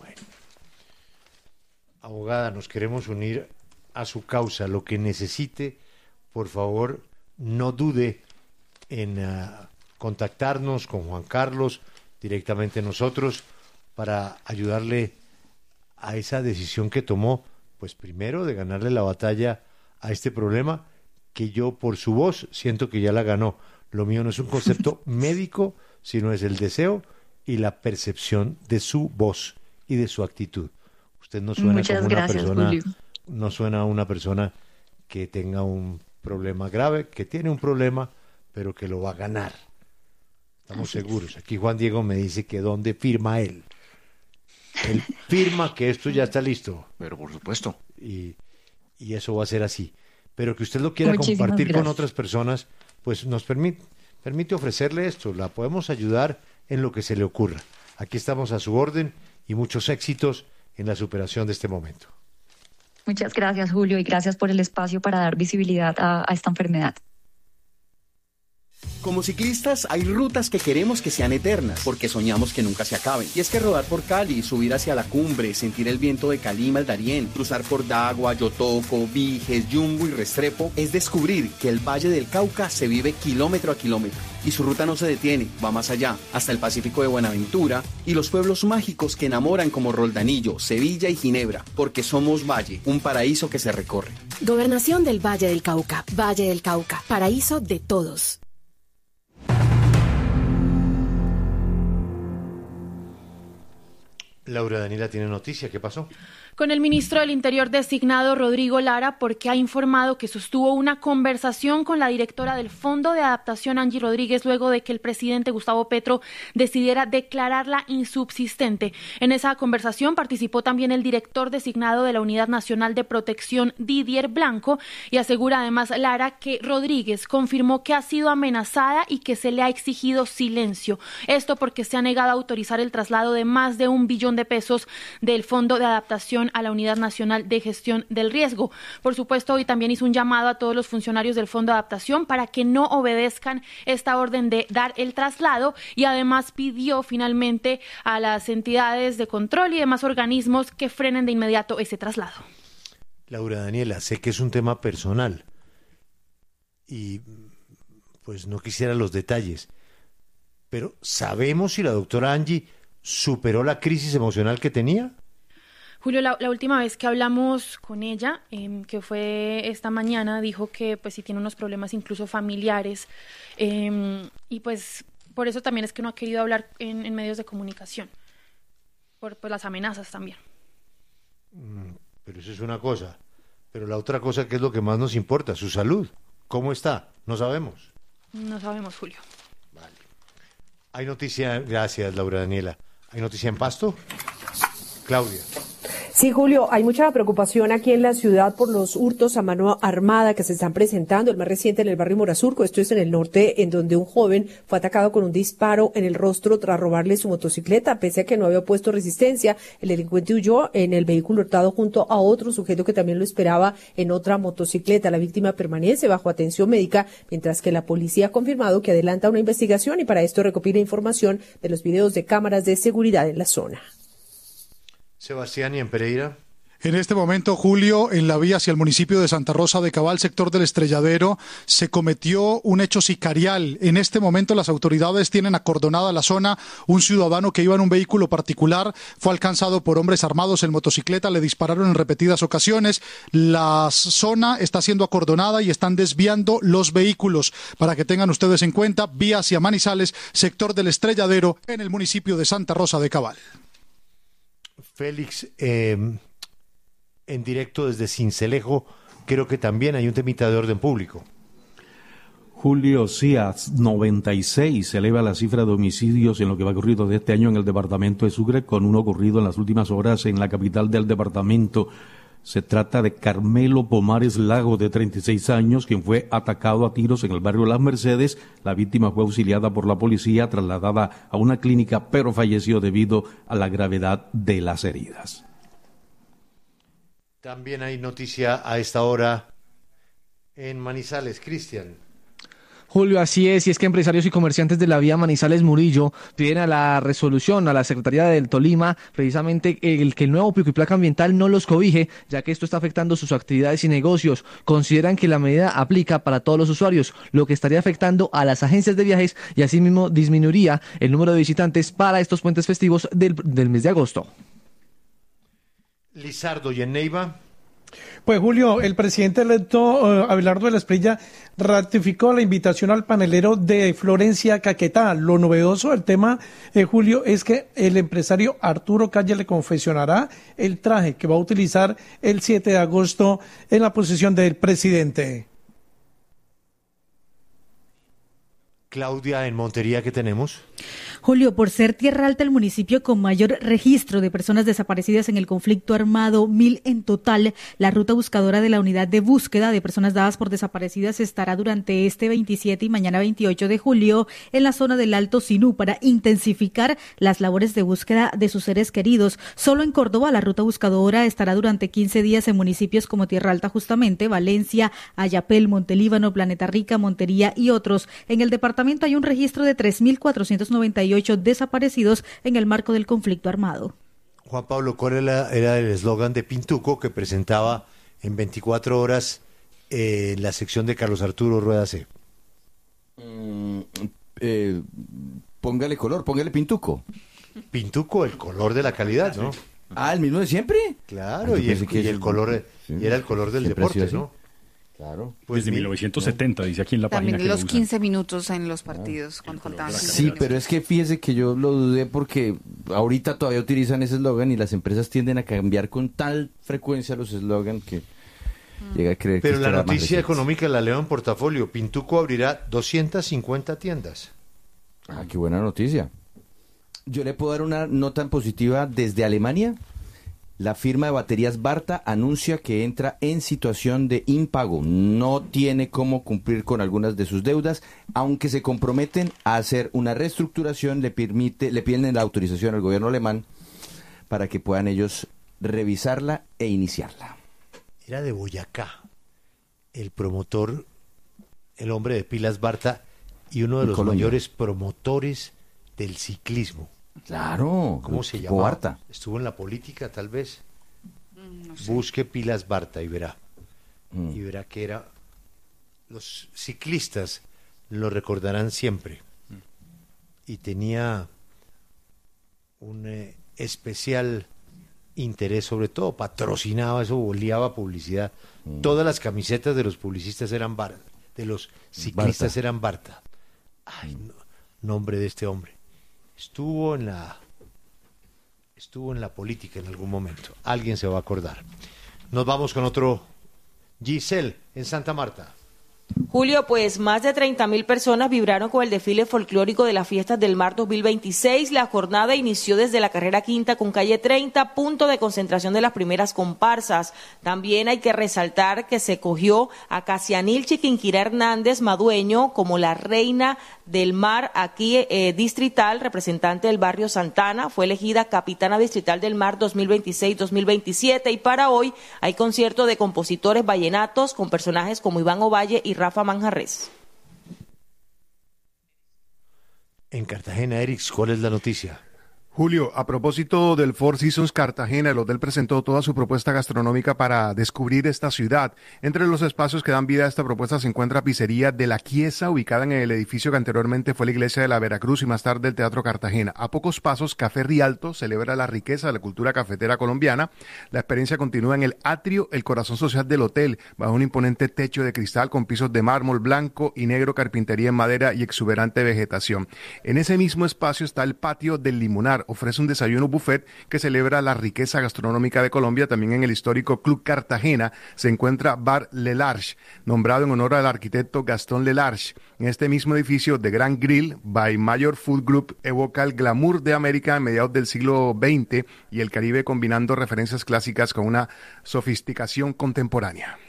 Speaker 7: Abogada, nos queremos unir a su causa. Lo que necesite, por favor, no dude en uh, contactarnos con Juan Carlos, directamente nosotros, para ayudarle a esa decisión que tomó, pues primero de ganarle la batalla a este problema, que yo por su voz siento que ya la ganó. Lo mío no es un concepto médico, sino es el deseo y la percepción de su voz y de su actitud. Usted no suena
Speaker 8: Muchas
Speaker 7: como una
Speaker 8: gracias,
Speaker 7: persona,
Speaker 8: Julio.
Speaker 7: no suena a una persona que tenga un problema grave, que tiene un problema, pero que lo va a ganar. Estamos Así seguros. Es. Aquí Juan Diego me dice que dónde firma él. Él firma que esto ya está listo.
Speaker 26: Pero por supuesto.
Speaker 7: Y, y eso va a ser así. Pero que usted lo quiera
Speaker 8: Muchísimas
Speaker 7: compartir
Speaker 8: gracias.
Speaker 7: con otras personas, pues nos permite, permite ofrecerle esto. La podemos ayudar en lo que se le ocurra. Aquí estamos a su orden y muchos éxitos en la superación de este momento.
Speaker 8: Muchas gracias, Julio, y gracias por el espacio para dar visibilidad a, a esta enfermedad.
Speaker 9: Como ciclistas hay rutas que queremos que sean eternas, porque soñamos que nunca se acaben. Y es que rodar por Cali, subir hacia la cumbre, sentir el viento de Calima al Darién, cruzar por Dagua, Yotoco, Viges, Yumbo y Restrepo, es descubrir que el Valle del Cauca se vive kilómetro a kilómetro. Y su ruta no se detiene, va más allá, hasta el Pacífico de Buenaventura y los pueblos mágicos que enamoran como Roldanillo, Sevilla y Ginebra, porque somos Valle, un paraíso que se recorre.
Speaker 24: Gobernación del Valle del Cauca, Valle del Cauca, paraíso de todos.
Speaker 7: Laura Daniela tiene noticia, ¿qué pasó?
Speaker 25: Con el ministro del Interior designado Rodrigo Lara, porque ha informado que sostuvo una conversación con la directora del Fondo de Adaptación, Angie Rodríguez, luego de que el presidente Gustavo Petro decidiera declararla insubsistente. En esa conversación participó también el director designado de la Unidad Nacional de Protección, Didier Blanco, y asegura además Lara que Rodríguez confirmó que ha sido amenazada y que se le ha exigido silencio. Esto porque se ha negado a autorizar el traslado de más de un billón de pesos del Fondo de Adaptación a la Unidad Nacional de Gestión del Riesgo. Por supuesto, hoy también hizo un llamado a todos los funcionarios del Fondo de Adaptación para que no obedezcan esta orden de dar el traslado y además pidió finalmente a las entidades de control y demás organismos que frenen de inmediato ese traslado.
Speaker 7: Laura Daniela, sé que es un tema personal y pues no quisiera los detalles, pero ¿sabemos si la doctora Angie superó la crisis emocional que tenía?
Speaker 12: Julio, la, la última vez que hablamos con ella, eh, que fue esta mañana, dijo que pues sí tiene unos problemas incluso familiares eh, y pues por eso también es que no ha querido hablar en, en medios de comunicación, por pues, las amenazas también.
Speaker 7: Mm, pero eso es una cosa. Pero la otra cosa, ¿qué es lo que más nos importa? Su salud. ¿Cómo está? No sabemos.
Speaker 12: No sabemos, Julio.
Speaker 7: Hay noticia, gracias Laura Daniela. ¿Hay noticia en Pasto? Claudia.
Speaker 13: Sí, Julio, hay mucha preocupación aquí en la ciudad por los hurtos a mano armada que se están presentando. El más reciente en el barrio Morazurco, esto es en el norte, en donde un joven fue atacado con un disparo en el rostro tras robarle su motocicleta. Pese a que no había puesto resistencia, el delincuente huyó en el vehículo hurtado junto a otro sujeto que también lo esperaba en otra motocicleta. La víctima permanece bajo atención médica, mientras que la policía ha confirmado que adelanta una investigación y para esto recopila información de los videos de cámaras de seguridad en la zona.
Speaker 7: Sebastián, ¿y en Pereira?
Speaker 14: En este momento, Julio, en la vía hacia el municipio de Santa Rosa de Cabal, sector del Estrelladero, se cometió un hecho sicarial. En este momento las autoridades tienen acordonada la zona. Un ciudadano que iba en un vehículo particular fue alcanzado por hombres armados en motocicleta, le dispararon en repetidas ocasiones. La zona está siendo acordonada y están desviando los vehículos. Para que tengan ustedes en cuenta, vía hacia Manizales, sector del Estrelladero, en el municipio de Santa Rosa de Cabal.
Speaker 7: Félix, eh, en directo desde Sincelejo, creo que también hay un temita de orden público.
Speaker 15: Julio, sí, a noventa y seis se eleva la cifra de homicidios en lo que va ocurrido de este año en el departamento de Sucre, con uno ocurrido en las últimas horas en la capital del departamento. Se trata de Carmelo Pomares Lago, de treinta y seis años, quien fue atacado a tiros en el barrio Las Mercedes. La víctima fue auxiliada por la policía, trasladada a una clínica, pero falleció debido a la gravedad de las heridas.
Speaker 7: También hay noticia a esta hora en Manizales, Cristian.
Speaker 16: Julio, así es, y es que empresarios y comerciantes de la vía Manizales-Murillo piden a la resolución, a la Secretaría del Tolima, precisamente el que el nuevo pico y placa ambiental no los cobije, ya que esto está afectando sus actividades y negocios. Consideran que la medida aplica para todos los usuarios, lo que estaría afectando a las agencias de viajes y asimismo disminuiría el número de visitantes para estos puentes festivos del, del mes de agosto.
Speaker 7: Lizardo, y en Neiva.
Speaker 17: Pues Julio, el presidente electo uh, Abelardo de la Espriella ratificó la invitación al panelero de Florencia Caquetá. Lo novedoso del tema, eh, Julio, es que el empresario Arturo Calle le confeccionará el traje que va a utilizar el siete de agosto en la posesión del presidente.
Speaker 7: Claudia, en Montería, ¿qué tenemos?
Speaker 19: Julio, por ser Tierra Alta el municipio con mayor registro de personas desaparecidas en el conflicto armado, mil en total, la ruta buscadora de la unidad de búsqueda de personas dadas por desaparecidas estará durante este veintisiete y mañana veintiocho de julio en la zona del Alto Sinú para intensificar las labores de búsqueda de sus seres queridos. Solo en Córdoba la ruta buscadora estará durante quince días en municipios como Tierra Alta justamente, Valencia, Ayapel, Montelíbano, Planeta Rica, Montería y otros. En el departamento hay un registro de tres mil cuatrocientos noventa y ocho desaparecidos en el marco del conflicto armado.
Speaker 7: Juan Pablo, ¿cuál era, era el eslogan de Pintuco que presentaba en veinticuatro horas eh, la sección de Carlos Arturo Rueda C?
Speaker 27: Mm, eh, póngale color, póngale Pintuco.
Speaker 7: Pintuco, el color de la calidad, ¿no?
Speaker 27: Ah, ¿el mismo de siempre?
Speaker 7: Claro,
Speaker 27: ah,
Speaker 7: y, el, y el color, sí. y era el color del
Speaker 27: Siempre
Speaker 7: deporte, ¿no?
Speaker 27: Claro.
Speaker 28: Pues desde mil novecientos setenta, dice aquí en la
Speaker 22: También
Speaker 28: página.
Speaker 22: También los quince minutos en los partidos, ah, cuando faltaban.
Speaker 27: Sí, pero es que fíjese que yo lo dudé porque ahorita todavía utilizan ese eslogan y las empresas tienden a cambiar con tal frecuencia los eslogans que mm. llega a creer
Speaker 7: pero
Speaker 27: que
Speaker 7: la noticia económica la leo en portafolio. Pintuco abrirá doscientas cincuenta tiendas.
Speaker 27: Ah, qué buena noticia. Yo le puedo dar una nota positiva desde Alemania. La firma de baterías Barta anuncia que entra en situación de impago. No tiene cómo cumplir con algunas de sus deudas, aunque se comprometen a hacer una reestructuración, le permite, le piden la autorización al gobierno alemán para que puedan ellos revisarla e iniciarla.
Speaker 7: Era de Boyacá, el promotor, el hombre de pilas Barta y uno de los
Speaker 27: Colombia.
Speaker 7: mayores promotores del ciclismo.
Speaker 27: Claro.
Speaker 7: ¿Cómo se llama?
Speaker 27: Barta.
Speaker 7: Estuvo en la política, tal vez.
Speaker 22: No sé.
Speaker 7: Busque pilas Barta y verá.
Speaker 27: Mm.
Speaker 7: Y verá que era... Los ciclistas lo recordarán siempre. Y tenía un eh, especial interés, sobre todo patrocinaba eso, boleaba publicidad. Mm. Todas las camisetas de los publicistas eran Barta, de los ciclistas Barta. eran Barta. Ay, no, nombre de este hombre. Estuvo en la estuvo en la política en algún momento. Alguien se va a acordar. Nos vamos con otro. Giselle, en Santa Marta.
Speaker 2: Julio, pues más de treinta mil personas vibraron con el desfile folclórico de las Fiestas del Mar dos mil veintiséis. La jornada inició desde la carrera quinta con calle treinta, punto de concentración de las primeras comparsas. También hay que resaltar que se cogió a Casianil Chiquinquirá Hernández Madueño como la reina del mar aquí eh, distrital, representante del barrio Santana. Fue elegida capitana distrital del mar dos mil veintiséis dos mil veintisiete y para hoy hay concierto de compositores vallenatos con personajes como Iván Ovalle y Rafa Manjarres.
Speaker 7: En Cartagena, Eric, ¿cuál es la noticia?
Speaker 3: Julio, a propósito del Four Seasons Cartagena, el hotel presentó toda su propuesta gastronómica para descubrir esta ciudad. Entre los espacios que dan vida a esta propuesta se encuentra Pizzería de la Chiesa, ubicada en el edificio que anteriormente fue la iglesia de la Veracruz y más tarde el Teatro Cartagena. A pocos pasos, Café Rialto celebra la riqueza de la cultura cafetera colombiana. La experiencia continúa en el atrio, el corazón social del hotel, bajo un imponente techo de cristal con pisos de mármol blanco y negro, carpintería en madera y exuberante vegetación. En ese mismo espacio está el patio del Limonar. Ofrece un desayuno buffet que celebra la riqueza gastronómica de Colombia. También en el histórico Club Cartagena se encuentra Bar Le Large, nombrado en honor al arquitecto Gastón Le Large. En este mismo edificio, The Grand Grill by Mayor Food Group evoca el glamour de América a mediados del siglo veinte y el Caribe, combinando referencias clásicas con una sofisticación contemporánea.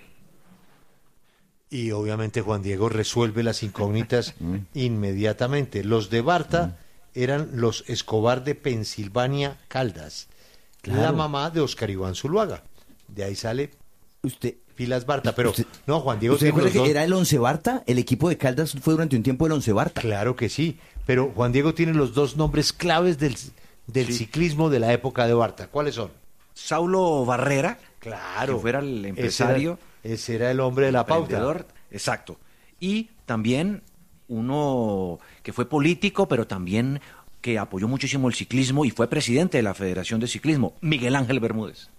Speaker 7: Y obviamente Juan Diego resuelve las incógnitas inmediatamente. Los de Barta eran los Escobar de Pensilvania Caldas, claro. La mamá de Oscar Iván Zuluaga. De ahí sale
Speaker 27: usted
Speaker 7: Pilas Barta, pero
Speaker 27: usted,
Speaker 7: no, Juan Diego.
Speaker 27: ¿Usted recuerda que dos... era el Once Barta? El equipo de Caldas fue durante un tiempo el Once Barta.
Speaker 7: Claro que sí, pero Juan Diego tiene los dos nombres claves del, del sí. ciclismo de la época de Barta. ¿Cuáles son?
Speaker 26: Saulo Barrera,
Speaker 7: claro,
Speaker 26: que fuera el empresario.
Speaker 7: Ese era, ese era el hombre de la pauta.
Speaker 26: Exacto. Y también uno que fue político, pero también que apoyó muchísimo el ciclismo y fue presidente de la Federación de Ciclismo, Miguel Ángel Bermúdez.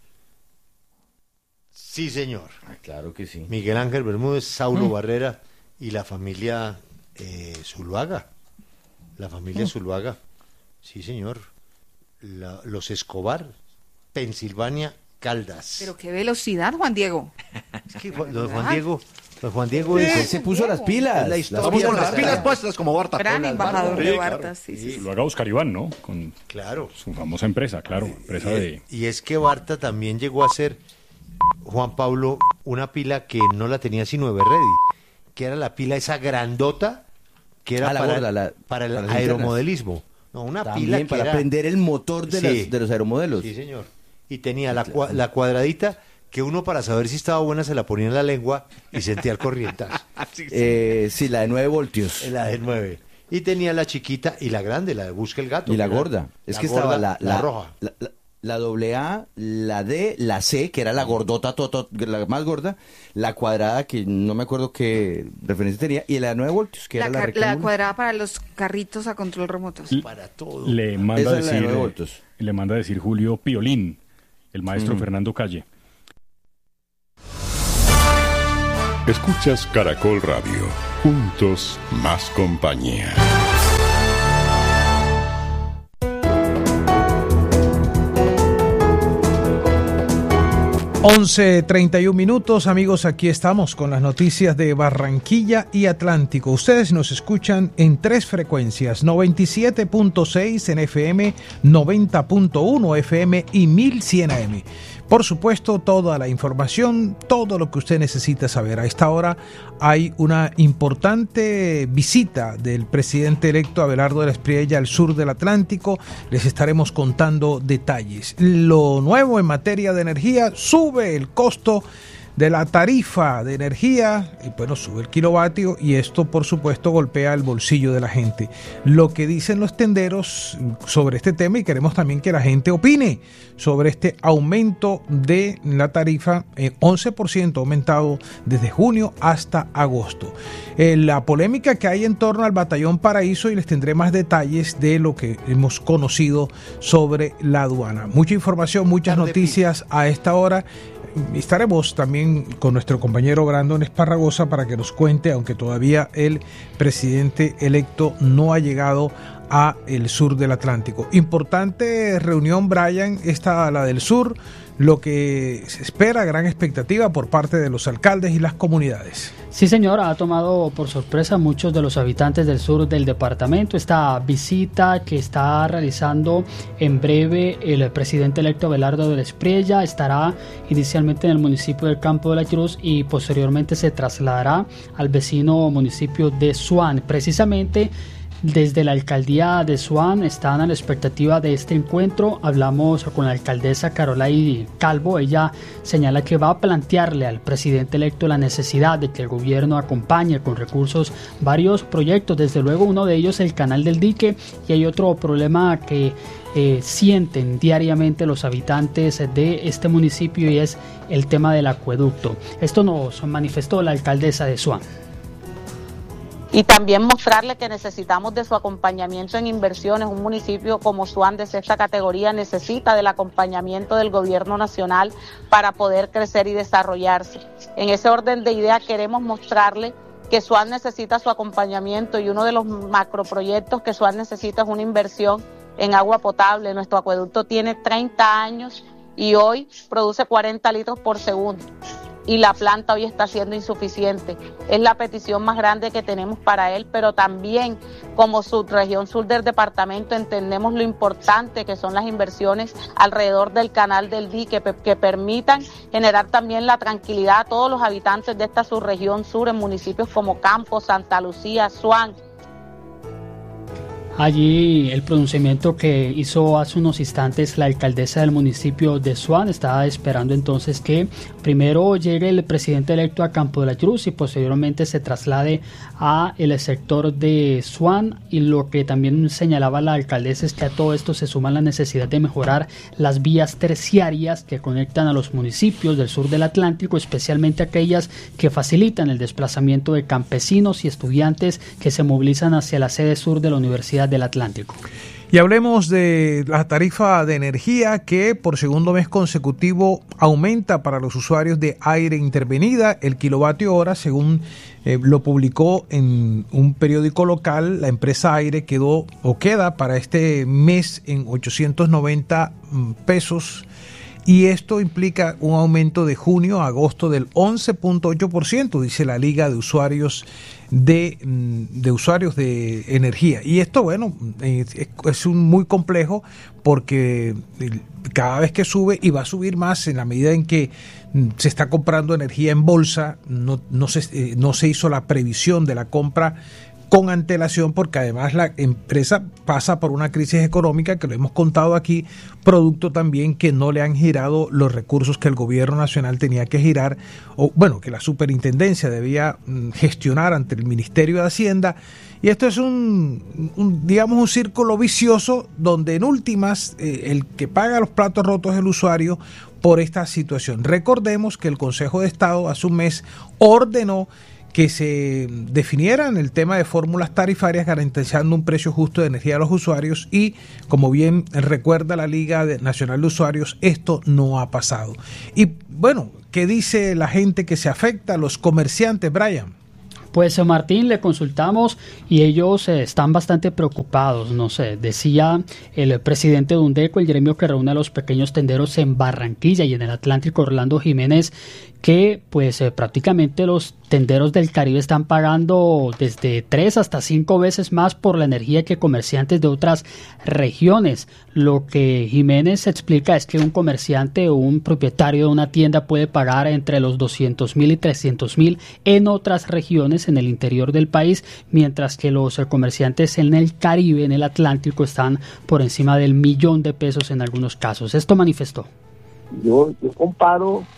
Speaker 7: Sí, señor.
Speaker 27: Ah, claro que sí.
Speaker 7: Miguel Ángel Bermúdez, Saulo mm. Barrera y la familia eh, Zuluaga. La familia mm. Zuluaga. Sí, señor. La, los Escobar, Pensilvania Caldas.
Speaker 22: Pero qué velocidad, Juan Diego.
Speaker 7: Es que Juan, Juan Diego... Pues Juan Diego
Speaker 27: es, él se puso las pilas.
Speaker 26: La Estamos con las pilas puestas como Barta.
Speaker 22: Gran embajador
Speaker 28: sí,
Speaker 22: de
Speaker 28: claro.
Speaker 22: Barta. Sí, sí, sí.
Speaker 28: Lo haga Oscar Iván, ¿no? Con
Speaker 7: claro.
Speaker 28: su famosa empresa, claro. Empresa
Speaker 7: y,
Speaker 28: de...
Speaker 7: y es que Barta también llegó a ser, Juan Pablo, una pila que no la tenía sino Everready, que era la pila esa grandota que era
Speaker 27: ah, la
Speaker 7: para,
Speaker 27: gorda, la,
Speaker 7: para el
Speaker 27: para
Speaker 7: aeromodelismo. No, una
Speaker 27: también
Speaker 7: pila que
Speaker 27: para
Speaker 7: era...
Speaker 27: prender el motor de, sí. las, de los aeromodelos.
Speaker 7: Sí, señor. Y tenía la, cua, la cuadradita que uno para saber si estaba buena se la ponía en la lengua y sentía el corrientazo.
Speaker 27: sí, sí. Eh, sí, la de nueve voltios.
Speaker 7: La de nueve. Y tenía la chiquita y la grande, la de Busca el Gato.
Speaker 27: Y la gorda. Es
Speaker 7: la
Speaker 27: que
Speaker 7: gorda,
Speaker 27: estaba la, la,
Speaker 7: la roja.
Speaker 27: La, la, la doble A, la D, la C, que era la gordota, to, to, la más gorda, la cuadrada, que no me acuerdo qué referencia tenía, y la de nueve voltios, que
Speaker 22: la
Speaker 27: era la
Speaker 22: car- La cuadrada para los carritos a control remoto.
Speaker 28: L-
Speaker 7: para todo.
Speaker 28: Le manda,
Speaker 27: Esa
Speaker 28: decir,
Speaker 27: es la de nueve voltios.
Speaker 28: Le manda a decir Julio Piolín, el maestro mm. Fernando Calle.
Speaker 6: Escuchas Caracol Radio, juntos más compañía.
Speaker 17: once treinta y un minutos, amigos, aquí estamos con las noticias de Barranquilla y Atlántico. Ustedes nos escuchan en tres frecuencias, noventa y siete punto seis en F M, noventa punto uno F M y mil cien A M. Por supuesto, toda la información, todo lo que usted necesita saber. A esta hora hay una importante visita del presidente electo Abelardo de la Espriella al sur del Atlántico. Les estaremos contando detalles. Lo nuevo en materia de energía: sube el costo
Speaker 1: de la tarifa de energía, y bueno, sube el kilovatio y esto por supuesto golpea el bolsillo de la gente. Lo que dicen los tenderos sobre este tema, y queremos también que la gente opine sobre este aumento de la tarifa, eh, once por ciento aumentado desde junio hasta agosto. Eh, la polémica que hay en torno al Batallón Paraíso, y les tendré más detalles de lo que hemos conocido sobre la aduana. Mucha información, muchas noticias a esta hora. Estaremos también con nuestro compañero Brandon Esparragosa para que nos cuente, aunque todavía el presidente electo no ha llegado a el sur del Atlántico. Importante reunión, Brian, esta la del sur, lo que se espera, gran expectativa por parte de los alcaldes y las comunidades.
Speaker 4: Sí, señor, ha tomado por sorpresa a muchos de los habitantes del sur del departamento esta visita que está realizando en breve el presidente electo Abelardo de la Espriella. Estará inicialmente en el municipio del Campo de la Cruz y posteriormente se trasladará al vecino municipio de Suán. Precisamente desde la alcaldía de Suán están a la expectativa de este encuentro. Hablamos con la alcaldesa Carolay Calvo. Ella señala que va a plantearle al presidente electo la necesidad de que el gobierno acompañe con recursos varios proyectos, desde luego uno de ellos el canal del dique, y hay otro problema que eh, sienten diariamente los habitantes de este municipio y es el tema del acueducto. Esto nos manifestó la alcaldesa de Suán.
Speaker 5: Y también mostrarle que necesitamos de su acompañamiento en inversiones. Un municipio como Suán de sexta categoría necesita del acompañamiento del gobierno nacional para poder crecer y desarrollarse. En ese orden de ideas queremos mostrarle que Suán necesita su acompañamiento, y uno de los macroproyectos que Suán necesita es una inversión en agua potable. Nuestro acueducto tiene treinta años y hoy produce cuarenta litros por segundo. Y la planta hoy está siendo insuficiente. Es la petición más grande que tenemos para él, pero también como subregión sur del departamento entendemos lo importante que son las inversiones alrededor del canal del dique, que permitan generar también la tranquilidad a todos los habitantes de esta subregión sur en municipios como Campos, Santa Lucía, Suán.
Speaker 4: Allí el pronunciamiento que hizo hace unos instantes la alcaldesa del municipio de Suán. Estaba esperando entonces que primero llegue el presidente electo a Campo de la Cruz y posteriormente se traslade a el sector de Suán. Y lo que también señalaba la alcaldesa es que a todo esto se suma la necesidad de mejorar las vías terciarias que conectan a los municipios del sur del Atlántico, especialmente aquellas que facilitan el desplazamiento de campesinos y estudiantes que se movilizan hacia la sede sur de la Universidad del Atlántico.
Speaker 1: Y hablemos de la tarifa de energía que por segundo mes consecutivo aumenta para los usuarios de aire intervenida. El kilovatio hora, según eh, lo publicó en un periódico local, la empresa Aire quedó o queda para este mes en ochocientos noventa pesos. Y esto implica un aumento de junio a agosto del once punto ocho por ciento, dice la Liga de Usuarios de, de usuarios de energía. Y esto, bueno, es, es un muy complejo porque cada vez que sube, y va a subir más en la medida en que se está comprando energía en bolsa, no, no, se, no se hizo la previsión de la compra con antelación, porque además la empresa pasa por una crisis económica que lo hemos contado aquí, producto también que no le han girado los recursos que el gobierno nacional tenía que girar, o bueno, que la superintendencia debía gestionar ante el Ministerio de Hacienda. Y esto es un, un digamos, un círculo vicioso donde en últimas eh, el que paga los platos rotos es el usuario por esta situación. Recordemos que el Consejo de Estado hace un mes ordenó que se definieran el tema de fórmulas tarifarias garantizando un precio justo de energía a los usuarios, y como bien recuerda la Liga Nacional de Usuarios, esto no ha pasado. Y bueno, ¿qué dice la gente que se afecta, los comerciantes, Brian?
Speaker 4: Pues Martín, le consultamos y ellos eh, están bastante preocupados. No sé, decía el presidente de UNDECO, el gremio que reúne a los pequeños tenderos en Barranquilla y en el Atlántico, Orlando Jiménez, que pues eh, prácticamente los tenderos del Caribe están pagando desde tres hasta cinco veces más por la energía que comerciantes de otras regiones. Lo que Jiménez explica es que un comerciante o un propietario de una tienda puede pagar entre los doscientos mil y trescientos mil en otras regiones en el interior del país, mientras que los eh, comerciantes en el Caribe, en el Atlántico, están por encima del millón de pesos en algunos casos. Esto manifestó.
Speaker 11: Yo, yo comparo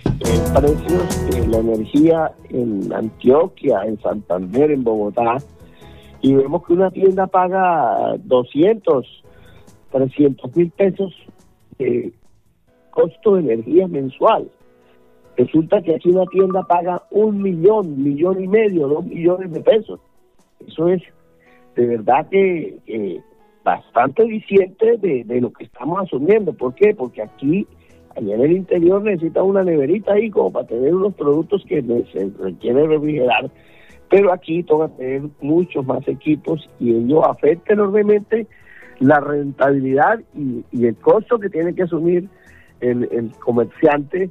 Speaker 8: eh, precios de la energía en Antioquia, en Santander, en Bogotá, y vemos que una tienda paga doscientos, trescientos mil pesos de costo de energía mensual. Resulta que aquí una tienda paga un millón, millón y medio, dos millones de pesos. Eso es de verdad que eh, bastante eficiente de, de lo que estamos asumiendo. ¿Por qué? Porque aquí, allá en el interior, necesita una neverita ahí como para tener unos productos que se requiere refrigerar, pero aquí toca tener muchos más equipos y ello afecta enormemente la rentabilidad y, y el costo que tiene que asumir el, el comerciante.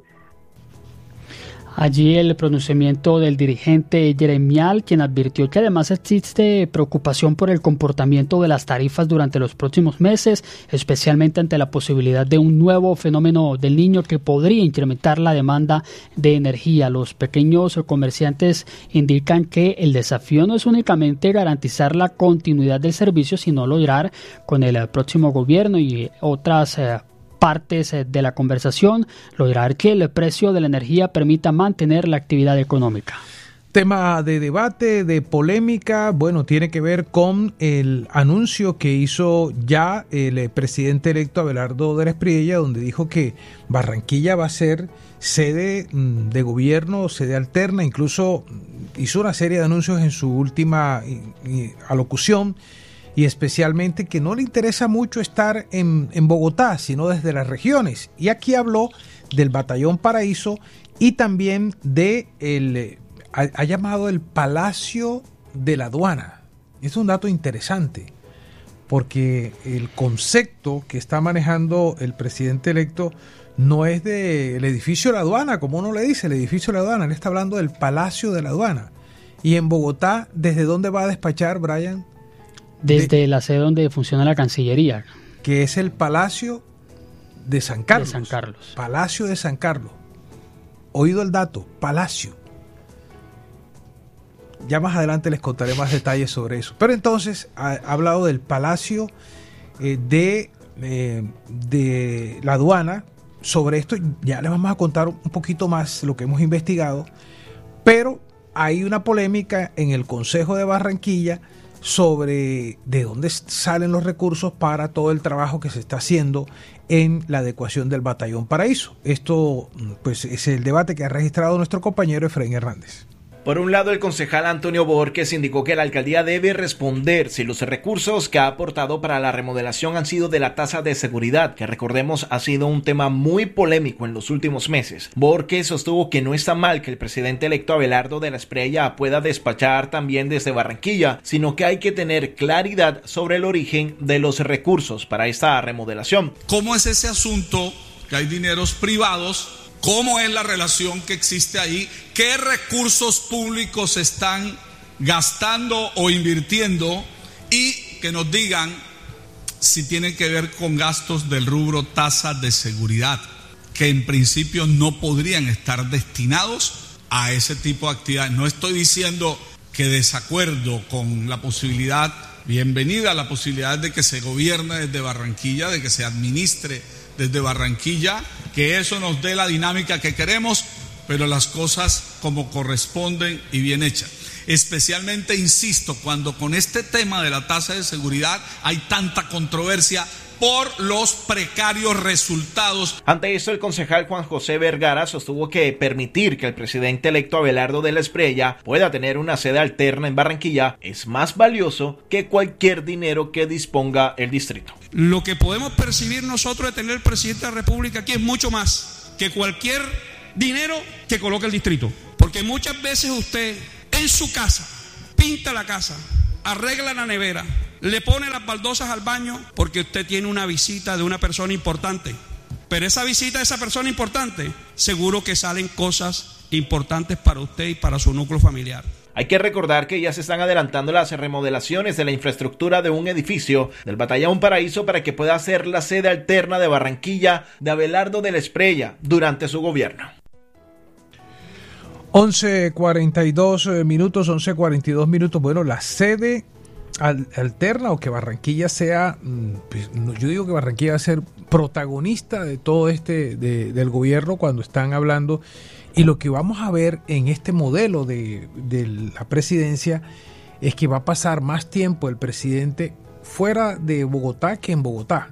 Speaker 4: Allí el pronunciamiento del dirigente Jeremial, quien advirtió que además existe preocupación por el comportamiento de las tarifas durante los próximos meses, especialmente ante la posibilidad de un nuevo fenómeno del Niño que podría incrementar la demanda de energía. Los pequeños comerciantes indican que el desafío no es únicamente garantizar la continuidad del servicio, sino lograr con el próximo gobierno y otras eh, partes de la conversación, lograr que el precio de la energía permita mantener la actividad económica.
Speaker 1: Tema de debate, de polémica, bueno, tiene que ver con el anuncio que hizo ya el presidente electo Abelardo de la Espriella, donde dijo que Barranquilla va a ser sede de gobierno, sede alterna, incluso hizo una serie de anuncios en su última alocución, y especialmente que no le interesa mucho estar en, en Bogotá, sino desde las regiones. Y aquí habló del Batallón Paraíso y también de el, ha, ha llamado el Palacio de la Aduana. Es un dato interesante, porque el concepto que está manejando el presidente electo no es del edificio de la aduana, como uno le dice, el edificio de la aduana. Él está hablando del Palacio de la Aduana. Y en Bogotá, ¿desde dónde va a despachar, Brian?
Speaker 4: Desde de, la sede donde funciona la Cancillería.
Speaker 1: Que es el Palacio de San Carlos.
Speaker 4: De San Carlos.
Speaker 1: Palacio de San Carlos. Oído el dato, Palacio. Ya más adelante les contaré más detalles sobre eso. Pero entonces ha, ha hablado del Palacio eh, de, eh, de la Aduana. Sobre esto ya les vamos a contar un poquito más lo que hemos investigado. Pero hay una polémica en el Consejo de Barranquilla sobre de dónde salen los recursos para todo el trabajo que se está haciendo en la adecuación del Batallón Paraíso. Esto pues es el debate que ha registrado nuestro compañero Efraín Hernández.
Speaker 9: Por un lado, el concejal Antonio Borges indicó que la alcaldía debe responder si los recursos que ha aportado para la remodelación han sido de la tasa de seguridad, que recordemos ha sido un tema muy polémico en los últimos meses. Borges sostuvo que no está mal que el presidente electo Abelardo de la Espriella pueda despachar también desde Barranquilla, sino que hay que tener claridad sobre el origen de los recursos para esta remodelación.
Speaker 10: ¿Cómo es ese asunto que hay dineros privados? ¿Cómo es la relación que existe ahí? ¿Qué recursos públicos se están gastando o invirtiendo? Y que nos digan si tienen que ver con gastos del rubro tasas de seguridad, que en principio no podrían estar destinados a ese tipo de actividades. No estoy diciendo que desacuerdo con la posibilidad, bienvenida a la posibilidad de que se gobierne desde Barranquilla, de que se administre desde Barranquilla, que eso nos dé la dinámica que queremos, pero las cosas como corresponden y bien hechas. Especialmente, insisto, cuando con este tema de la tasa de seguridad hay tanta controversia por los precarios resultados.
Speaker 9: Ante esto, el concejal Juan José Vergara sostuvo que permitir que el presidente electo Abelardo de la Espriella pueda tener una sede alterna en Barranquilla es más valioso que cualquier dinero que disponga el distrito.
Speaker 10: Lo que podemos percibir nosotros de tener el presidente de la República aquí es mucho más que cualquier dinero que coloque el distrito. Porque muchas veces usted en su casa pinta la casa, arregla la nevera, le pone las baldosas al baño porque usted tiene una visita de una persona importante. Pero esa visita de esa persona importante, seguro que salen cosas importantes para usted y para su núcleo familiar.
Speaker 9: Hay que recordar que ya se están adelantando las remodelaciones de la infraestructura de un edificio del Batallón Paraíso para que pueda ser la sede alterna de Barranquilla de Abelardo de la Espriella durante su gobierno.
Speaker 1: once cuarenta y dos minutos, once cuarenta y dos minutos. Bueno, la sede al, alterna o que Barranquilla sea, pues, yo digo que Barranquilla va a ser protagonista de todo este de, del gobierno cuando están hablando, y lo que vamos a ver en este modelo de, de la presidencia es que va a pasar más tiempo el presidente fuera de Bogotá que en Bogotá.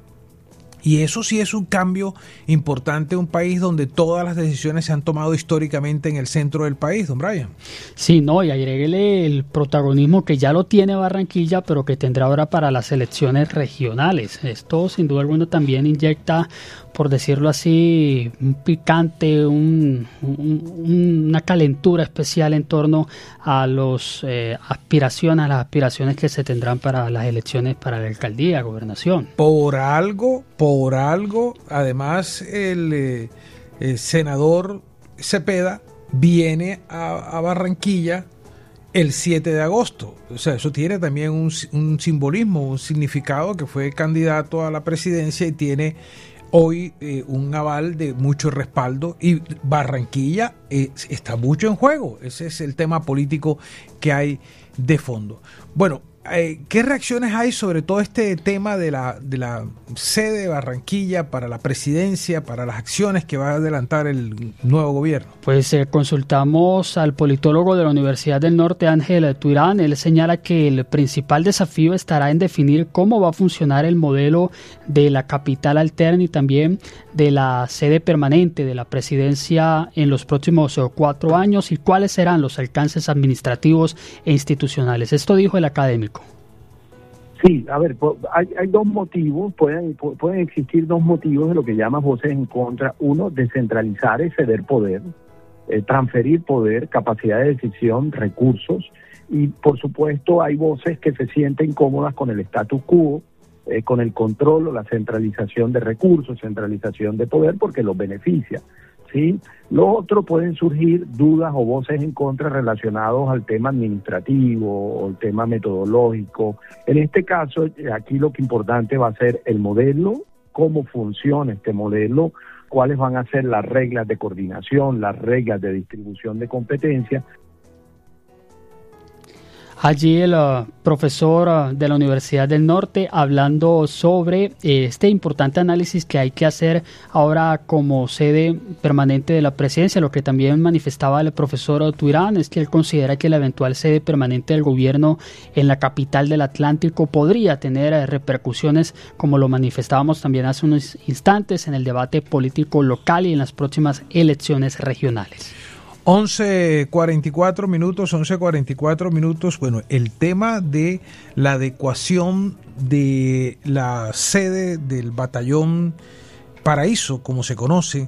Speaker 1: Y eso sí es un cambio importante en un país donde todas las decisiones se han tomado históricamente en el centro del país, don Brian.
Speaker 4: Sí, no, y agréguele el protagonismo que ya lo tiene Barranquilla, pero que tendrá ahora para las elecciones regionales. Esto sin duda alguna también inyecta, por decirlo así, un picante, un, un, una calentura especial en torno a los eh, aspiraciones, a las aspiraciones que se tendrán para las elecciones para la alcaldía, gobernación.
Speaker 1: Por algo, por algo, además el, eh, el senador Cepeda viene a, a Barranquilla el siete de agosto. O sea, eso tiene también un, un simbolismo, un significado, que fue candidato a la presidencia y tiene hoy eh, un aval de mucho respaldo, y Barranquilla eh, está mucho en juego. Ese es el tema político que hay de fondo. Bueno, eh, ¿qué reacciones hay sobre todo este tema de la, de la sede de Barranquilla para la presidencia, para las acciones que va a adelantar el nuevo gobierno?
Speaker 4: Pues eh, consultamos al politólogo de la Universidad del Norte, Ángel Tuirán. Él señala que el principal desafío estará en definir cómo va a funcionar el modelo de la capital alterna y también de la sede permanente de la presidencia en los próximos cuatro años y cuáles serán los alcances administrativos e institucionales. Esto dijo el académico.
Speaker 8: Sí, a ver, hay, hay dos motivos, pueden, pueden existir dos motivos de lo que llaman voces en contra. Uno, descentralizar y ceder poder, eh, transferir poder, capacidad de decisión, recursos, y por supuesto hay voces que se sienten cómodas con el status quo, eh, con el control o la centralización de recursos, centralización de poder, porque los beneficia. ¿Sí? Lo otro, pueden surgir dudas o voces en contra relacionados al tema administrativo o el tema metodológico. En este caso, aquí lo que importante va a ser el modelo, cómo funciona este modelo, cuáles van a ser las reglas de coordinación, las reglas de distribución de competencias.
Speaker 4: Allí el uh, profesor uh, de la Universidad del Norte hablando sobre eh, este importante análisis que hay que hacer ahora como sede permanente de la presidencia. Lo que también manifestaba el profesor Tuirán es que él considera que la eventual sede permanente del gobierno en la capital del Atlántico podría tener eh, repercusiones, como lo manifestábamos también hace unos instantes, en el debate político local y en las próximas elecciones regionales.
Speaker 1: once cuarenta y cuatro minutos, once cuarenta y cuatro minutos. Bueno, el tema de la adecuación de la sede del batallón Paraíso, como se conoce,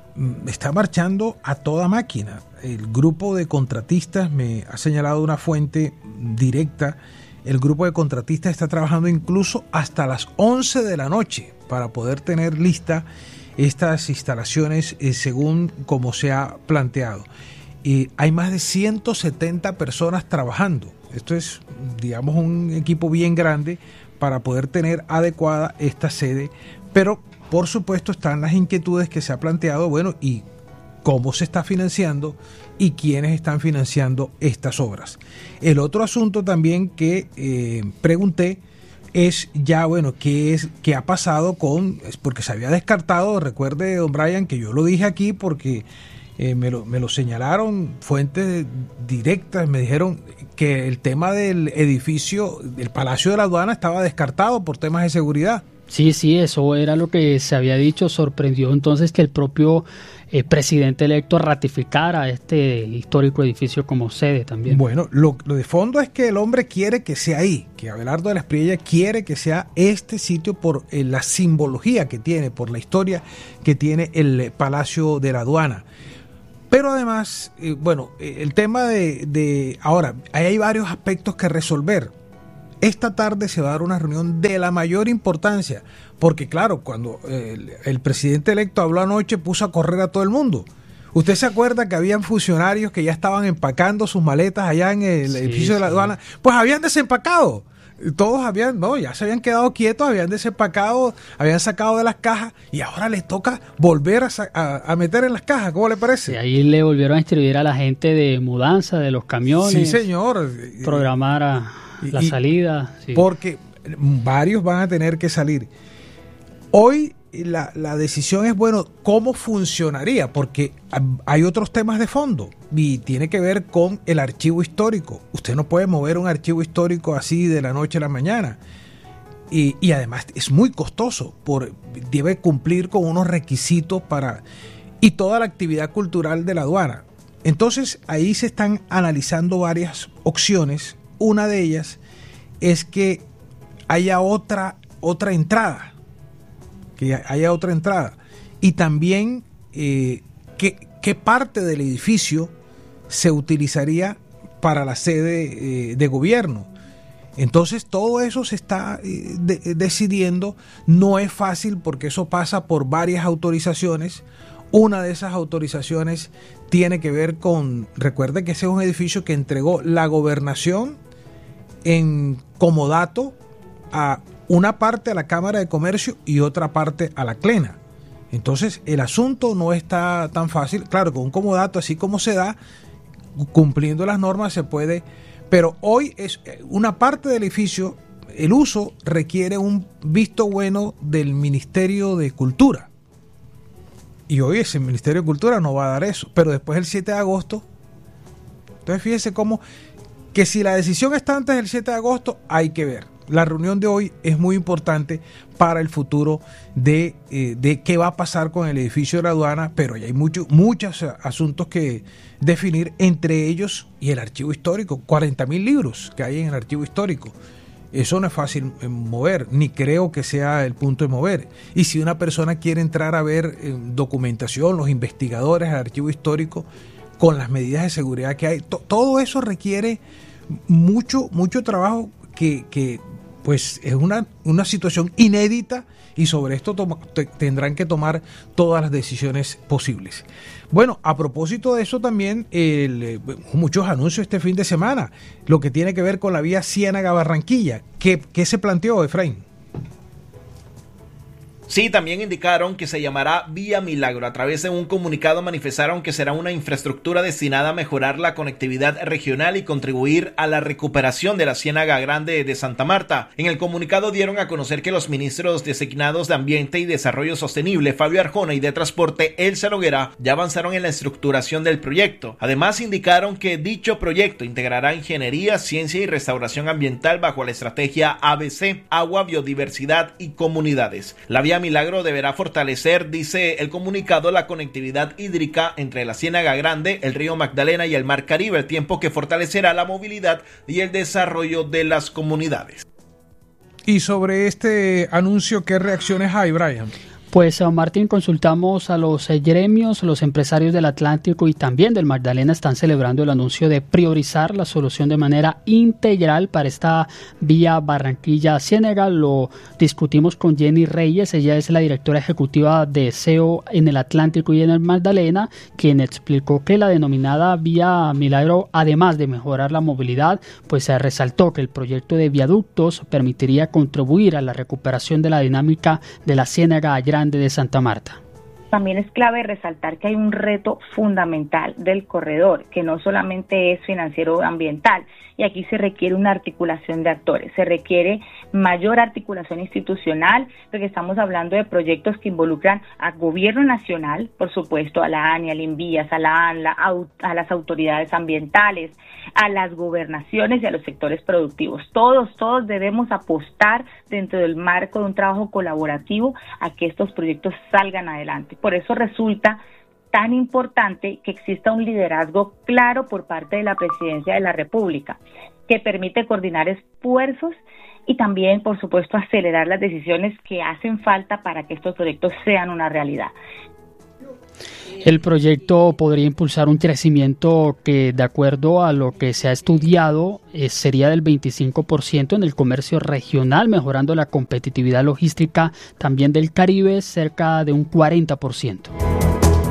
Speaker 1: está marchando a toda máquina. El grupo de contratistas, me ha señalado una fuente directa, el grupo de contratistas está trabajando incluso hasta las once de la noche para poder tener lista estas instalaciones eh, según como se ha planteado. Eh, hay más de ciento setenta personas trabajando. Esto es, digamos, un equipo bien grande para poder tener adecuada esta sede, pero por supuesto están las inquietudes que se ha planteado, bueno, y cómo se está financiando y quiénes están financiando estas obras. El otro asunto también que eh, pregunté es ya, bueno, ¿qué es qué ha pasado con...? Es porque se había descartado, recuerde, don Brian, que yo lo dije aquí porque eh, me, lo, me lo señalaron fuentes directas, me dijeron que el tema del edificio, del Palacio de la Aduana, estaba descartado por temas de seguridad.
Speaker 4: Sí, sí, eso era lo que se había dicho. Sorprendió entonces que el propio eh, presidente electo ratificara este histórico edificio como sede también.
Speaker 1: Bueno, lo, lo de fondo es que el hombre quiere que sea ahí, que Abelardo de la Espriella quiere que sea este sitio por eh, la simbología que tiene, por la historia que tiene el Palacio de la Aduana. Pero además, eh, bueno, eh, el tema de, de... Ahora, ahí hay varios aspectos que resolver. Esta tarde se va a dar una reunión de la mayor importancia, porque claro, cuando el, el presidente electo habló anoche, puso a correr a todo el mundo. ¿Usted se acuerda que habían funcionarios que ya estaban empacando sus maletas allá en el sí, edificio de la aduana? Pues habían desempacado. Todos habían, no, ya se habían quedado quietos, habían desempacado, habían sacado de las cajas y ahora les toca volver a, a, a meter en las cajas. ¿Cómo le parece?
Speaker 4: Y ahí le volvieron a instruir a la gente de mudanza de los camiones.
Speaker 1: Sí, señor.
Speaker 4: Programar a... La
Speaker 1: y,
Speaker 4: salida. Sí.
Speaker 1: Porque varios van a tener que salir. Hoy la, la decisión es, bueno, ¿cómo funcionaría? Porque hay otros temas de fondo y tiene que ver con el archivo histórico. Usted no puede mover un archivo histórico así de la noche a la mañana. Y, y además es muy costoso, por, debe cumplir con unos requisitos para... y toda la actividad cultural de la aduana. Entonces ahí se están analizando varias opciones. Una de ellas es que haya otra, otra entrada, que haya otra entrada. Y también eh, qué, qué parte del edificio se utilizaría para la sede eh, de gobierno. Entonces todo eso se está eh, de, decidiendo. No es fácil porque eso pasa por varias autorizaciones. Una de esas autorizaciones tiene que ver con, recuerde que ese es un edificio que entregó la gobernación en comodato a una parte a la Cámara de Comercio y otra parte a la CLENA. Entonces el asunto no está tan fácil. Claro, con un comodato así como se da, cumpliendo las normas se puede, pero hoy es una parte del edificio, el uso requiere un visto bueno del Ministerio de Cultura. Y hoy ese Ministerio de Cultura no va a dar eso, pero después del siete de agosto, entonces fíjese cómo, que si la decisión está antes del siete de agosto, hay que ver. La reunión de hoy es muy importante para el futuro de, eh, de qué va a pasar con el edificio de la aduana, pero hay mucho, muchos asuntos que definir, entre ellos y el archivo histórico, cuarenta mil libros que hay en el archivo histórico. Eso no es fácil mover, ni creo que sea el punto de mover. Y si una persona quiere entrar a ver eh, documentación, los investigadores, el archivo histórico, con las medidas de seguridad que hay, to- todo eso requiere mucho, mucho trabajo que, que pues es una, una situación inédita y sobre esto toma, te, tendrán que tomar todas las decisiones posibles. Bueno, a propósito de eso también, el, muchos anuncios este fin de semana, lo que tiene que ver con la vía Ciénaga-Barranquilla. ¿Qué, qué se planteó, Efraín?
Speaker 9: Sí, también indicaron que se llamará Vía Milagro. A través de un comunicado manifestaron que será una infraestructura destinada a mejorar la conectividad regional y contribuir a la recuperación de la Ciénaga Grande de Santa Marta. En el comunicado dieron a conocer que los ministros designados de Ambiente y Desarrollo Sostenible, Fabio Arjona, y de Transporte, Elsa Noguera, ya avanzaron en la estructuración del proyecto. Además, indicaron que dicho proyecto integrará ingeniería, ciencia y restauración ambiental bajo la estrategia A B C, Agua, Biodiversidad y Comunidades. La vía Milagro deberá fortalecer, dice el comunicado, la conectividad hídrica entre la Ciénaga Grande, el río Magdalena y el Mar Caribe, al tiempo que fortalecerá la movilidad y el desarrollo de las comunidades.
Speaker 1: Y sobre este anuncio, ¿qué reacciones hay, Brian?
Speaker 4: Pues, Martín, consultamos a los eh, gremios, los empresarios del Atlántico y también del Magdalena están celebrando el anuncio de priorizar la solución de manera integral para esta vía Barranquilla-Ciénaga. Lo discutimos con Jenny Reyes, ella es la directora ejecutiva de S E O en el Atlántico y en el Magdalena, quien explicó que la denominada vía Milagro, además de mejorar la movilidad, pues se resaltó que el proyecto de viaductos permitiría contribuir a la recuperación de la dinámica de la Ciénaga Grande de Santa Marta.
Speaker 11: También es clave resaltar que hay un reto fundamental del corredor, que no solamente es financiero o ambiental, y aquí se requiere una articulación de actores, se requiere mayor articulación institucional, porque estamos hablando de proyectos que involucran al gobierno nacional, por supuesto, a la ANI, al INVIAS, a la ANLA, a las autoridades ambientales, a las gobernaciones y a los sectores productivos. Todos, todos debemos apostar dentro del marco de un trabajo colaborativo a que estos proyectos salgan adelante. Por eso resulta tan importante que exista un liderazgo claro por parte de la Presidencia de la República, que permite coordinar esfuerzos y también, por supuesto, acelerar las decisiones que hacen falta para que estos proyectos sean una realidad.
Speaker 4: El proyecto podría impulsar un crecimiento que, de acuerdo a lo que se ha estudiado, eh, sería del veinticinco por ciento en el comercio regional, mejorando la competitividad logística también del Caribe, cerca de un cuarenta por ciento.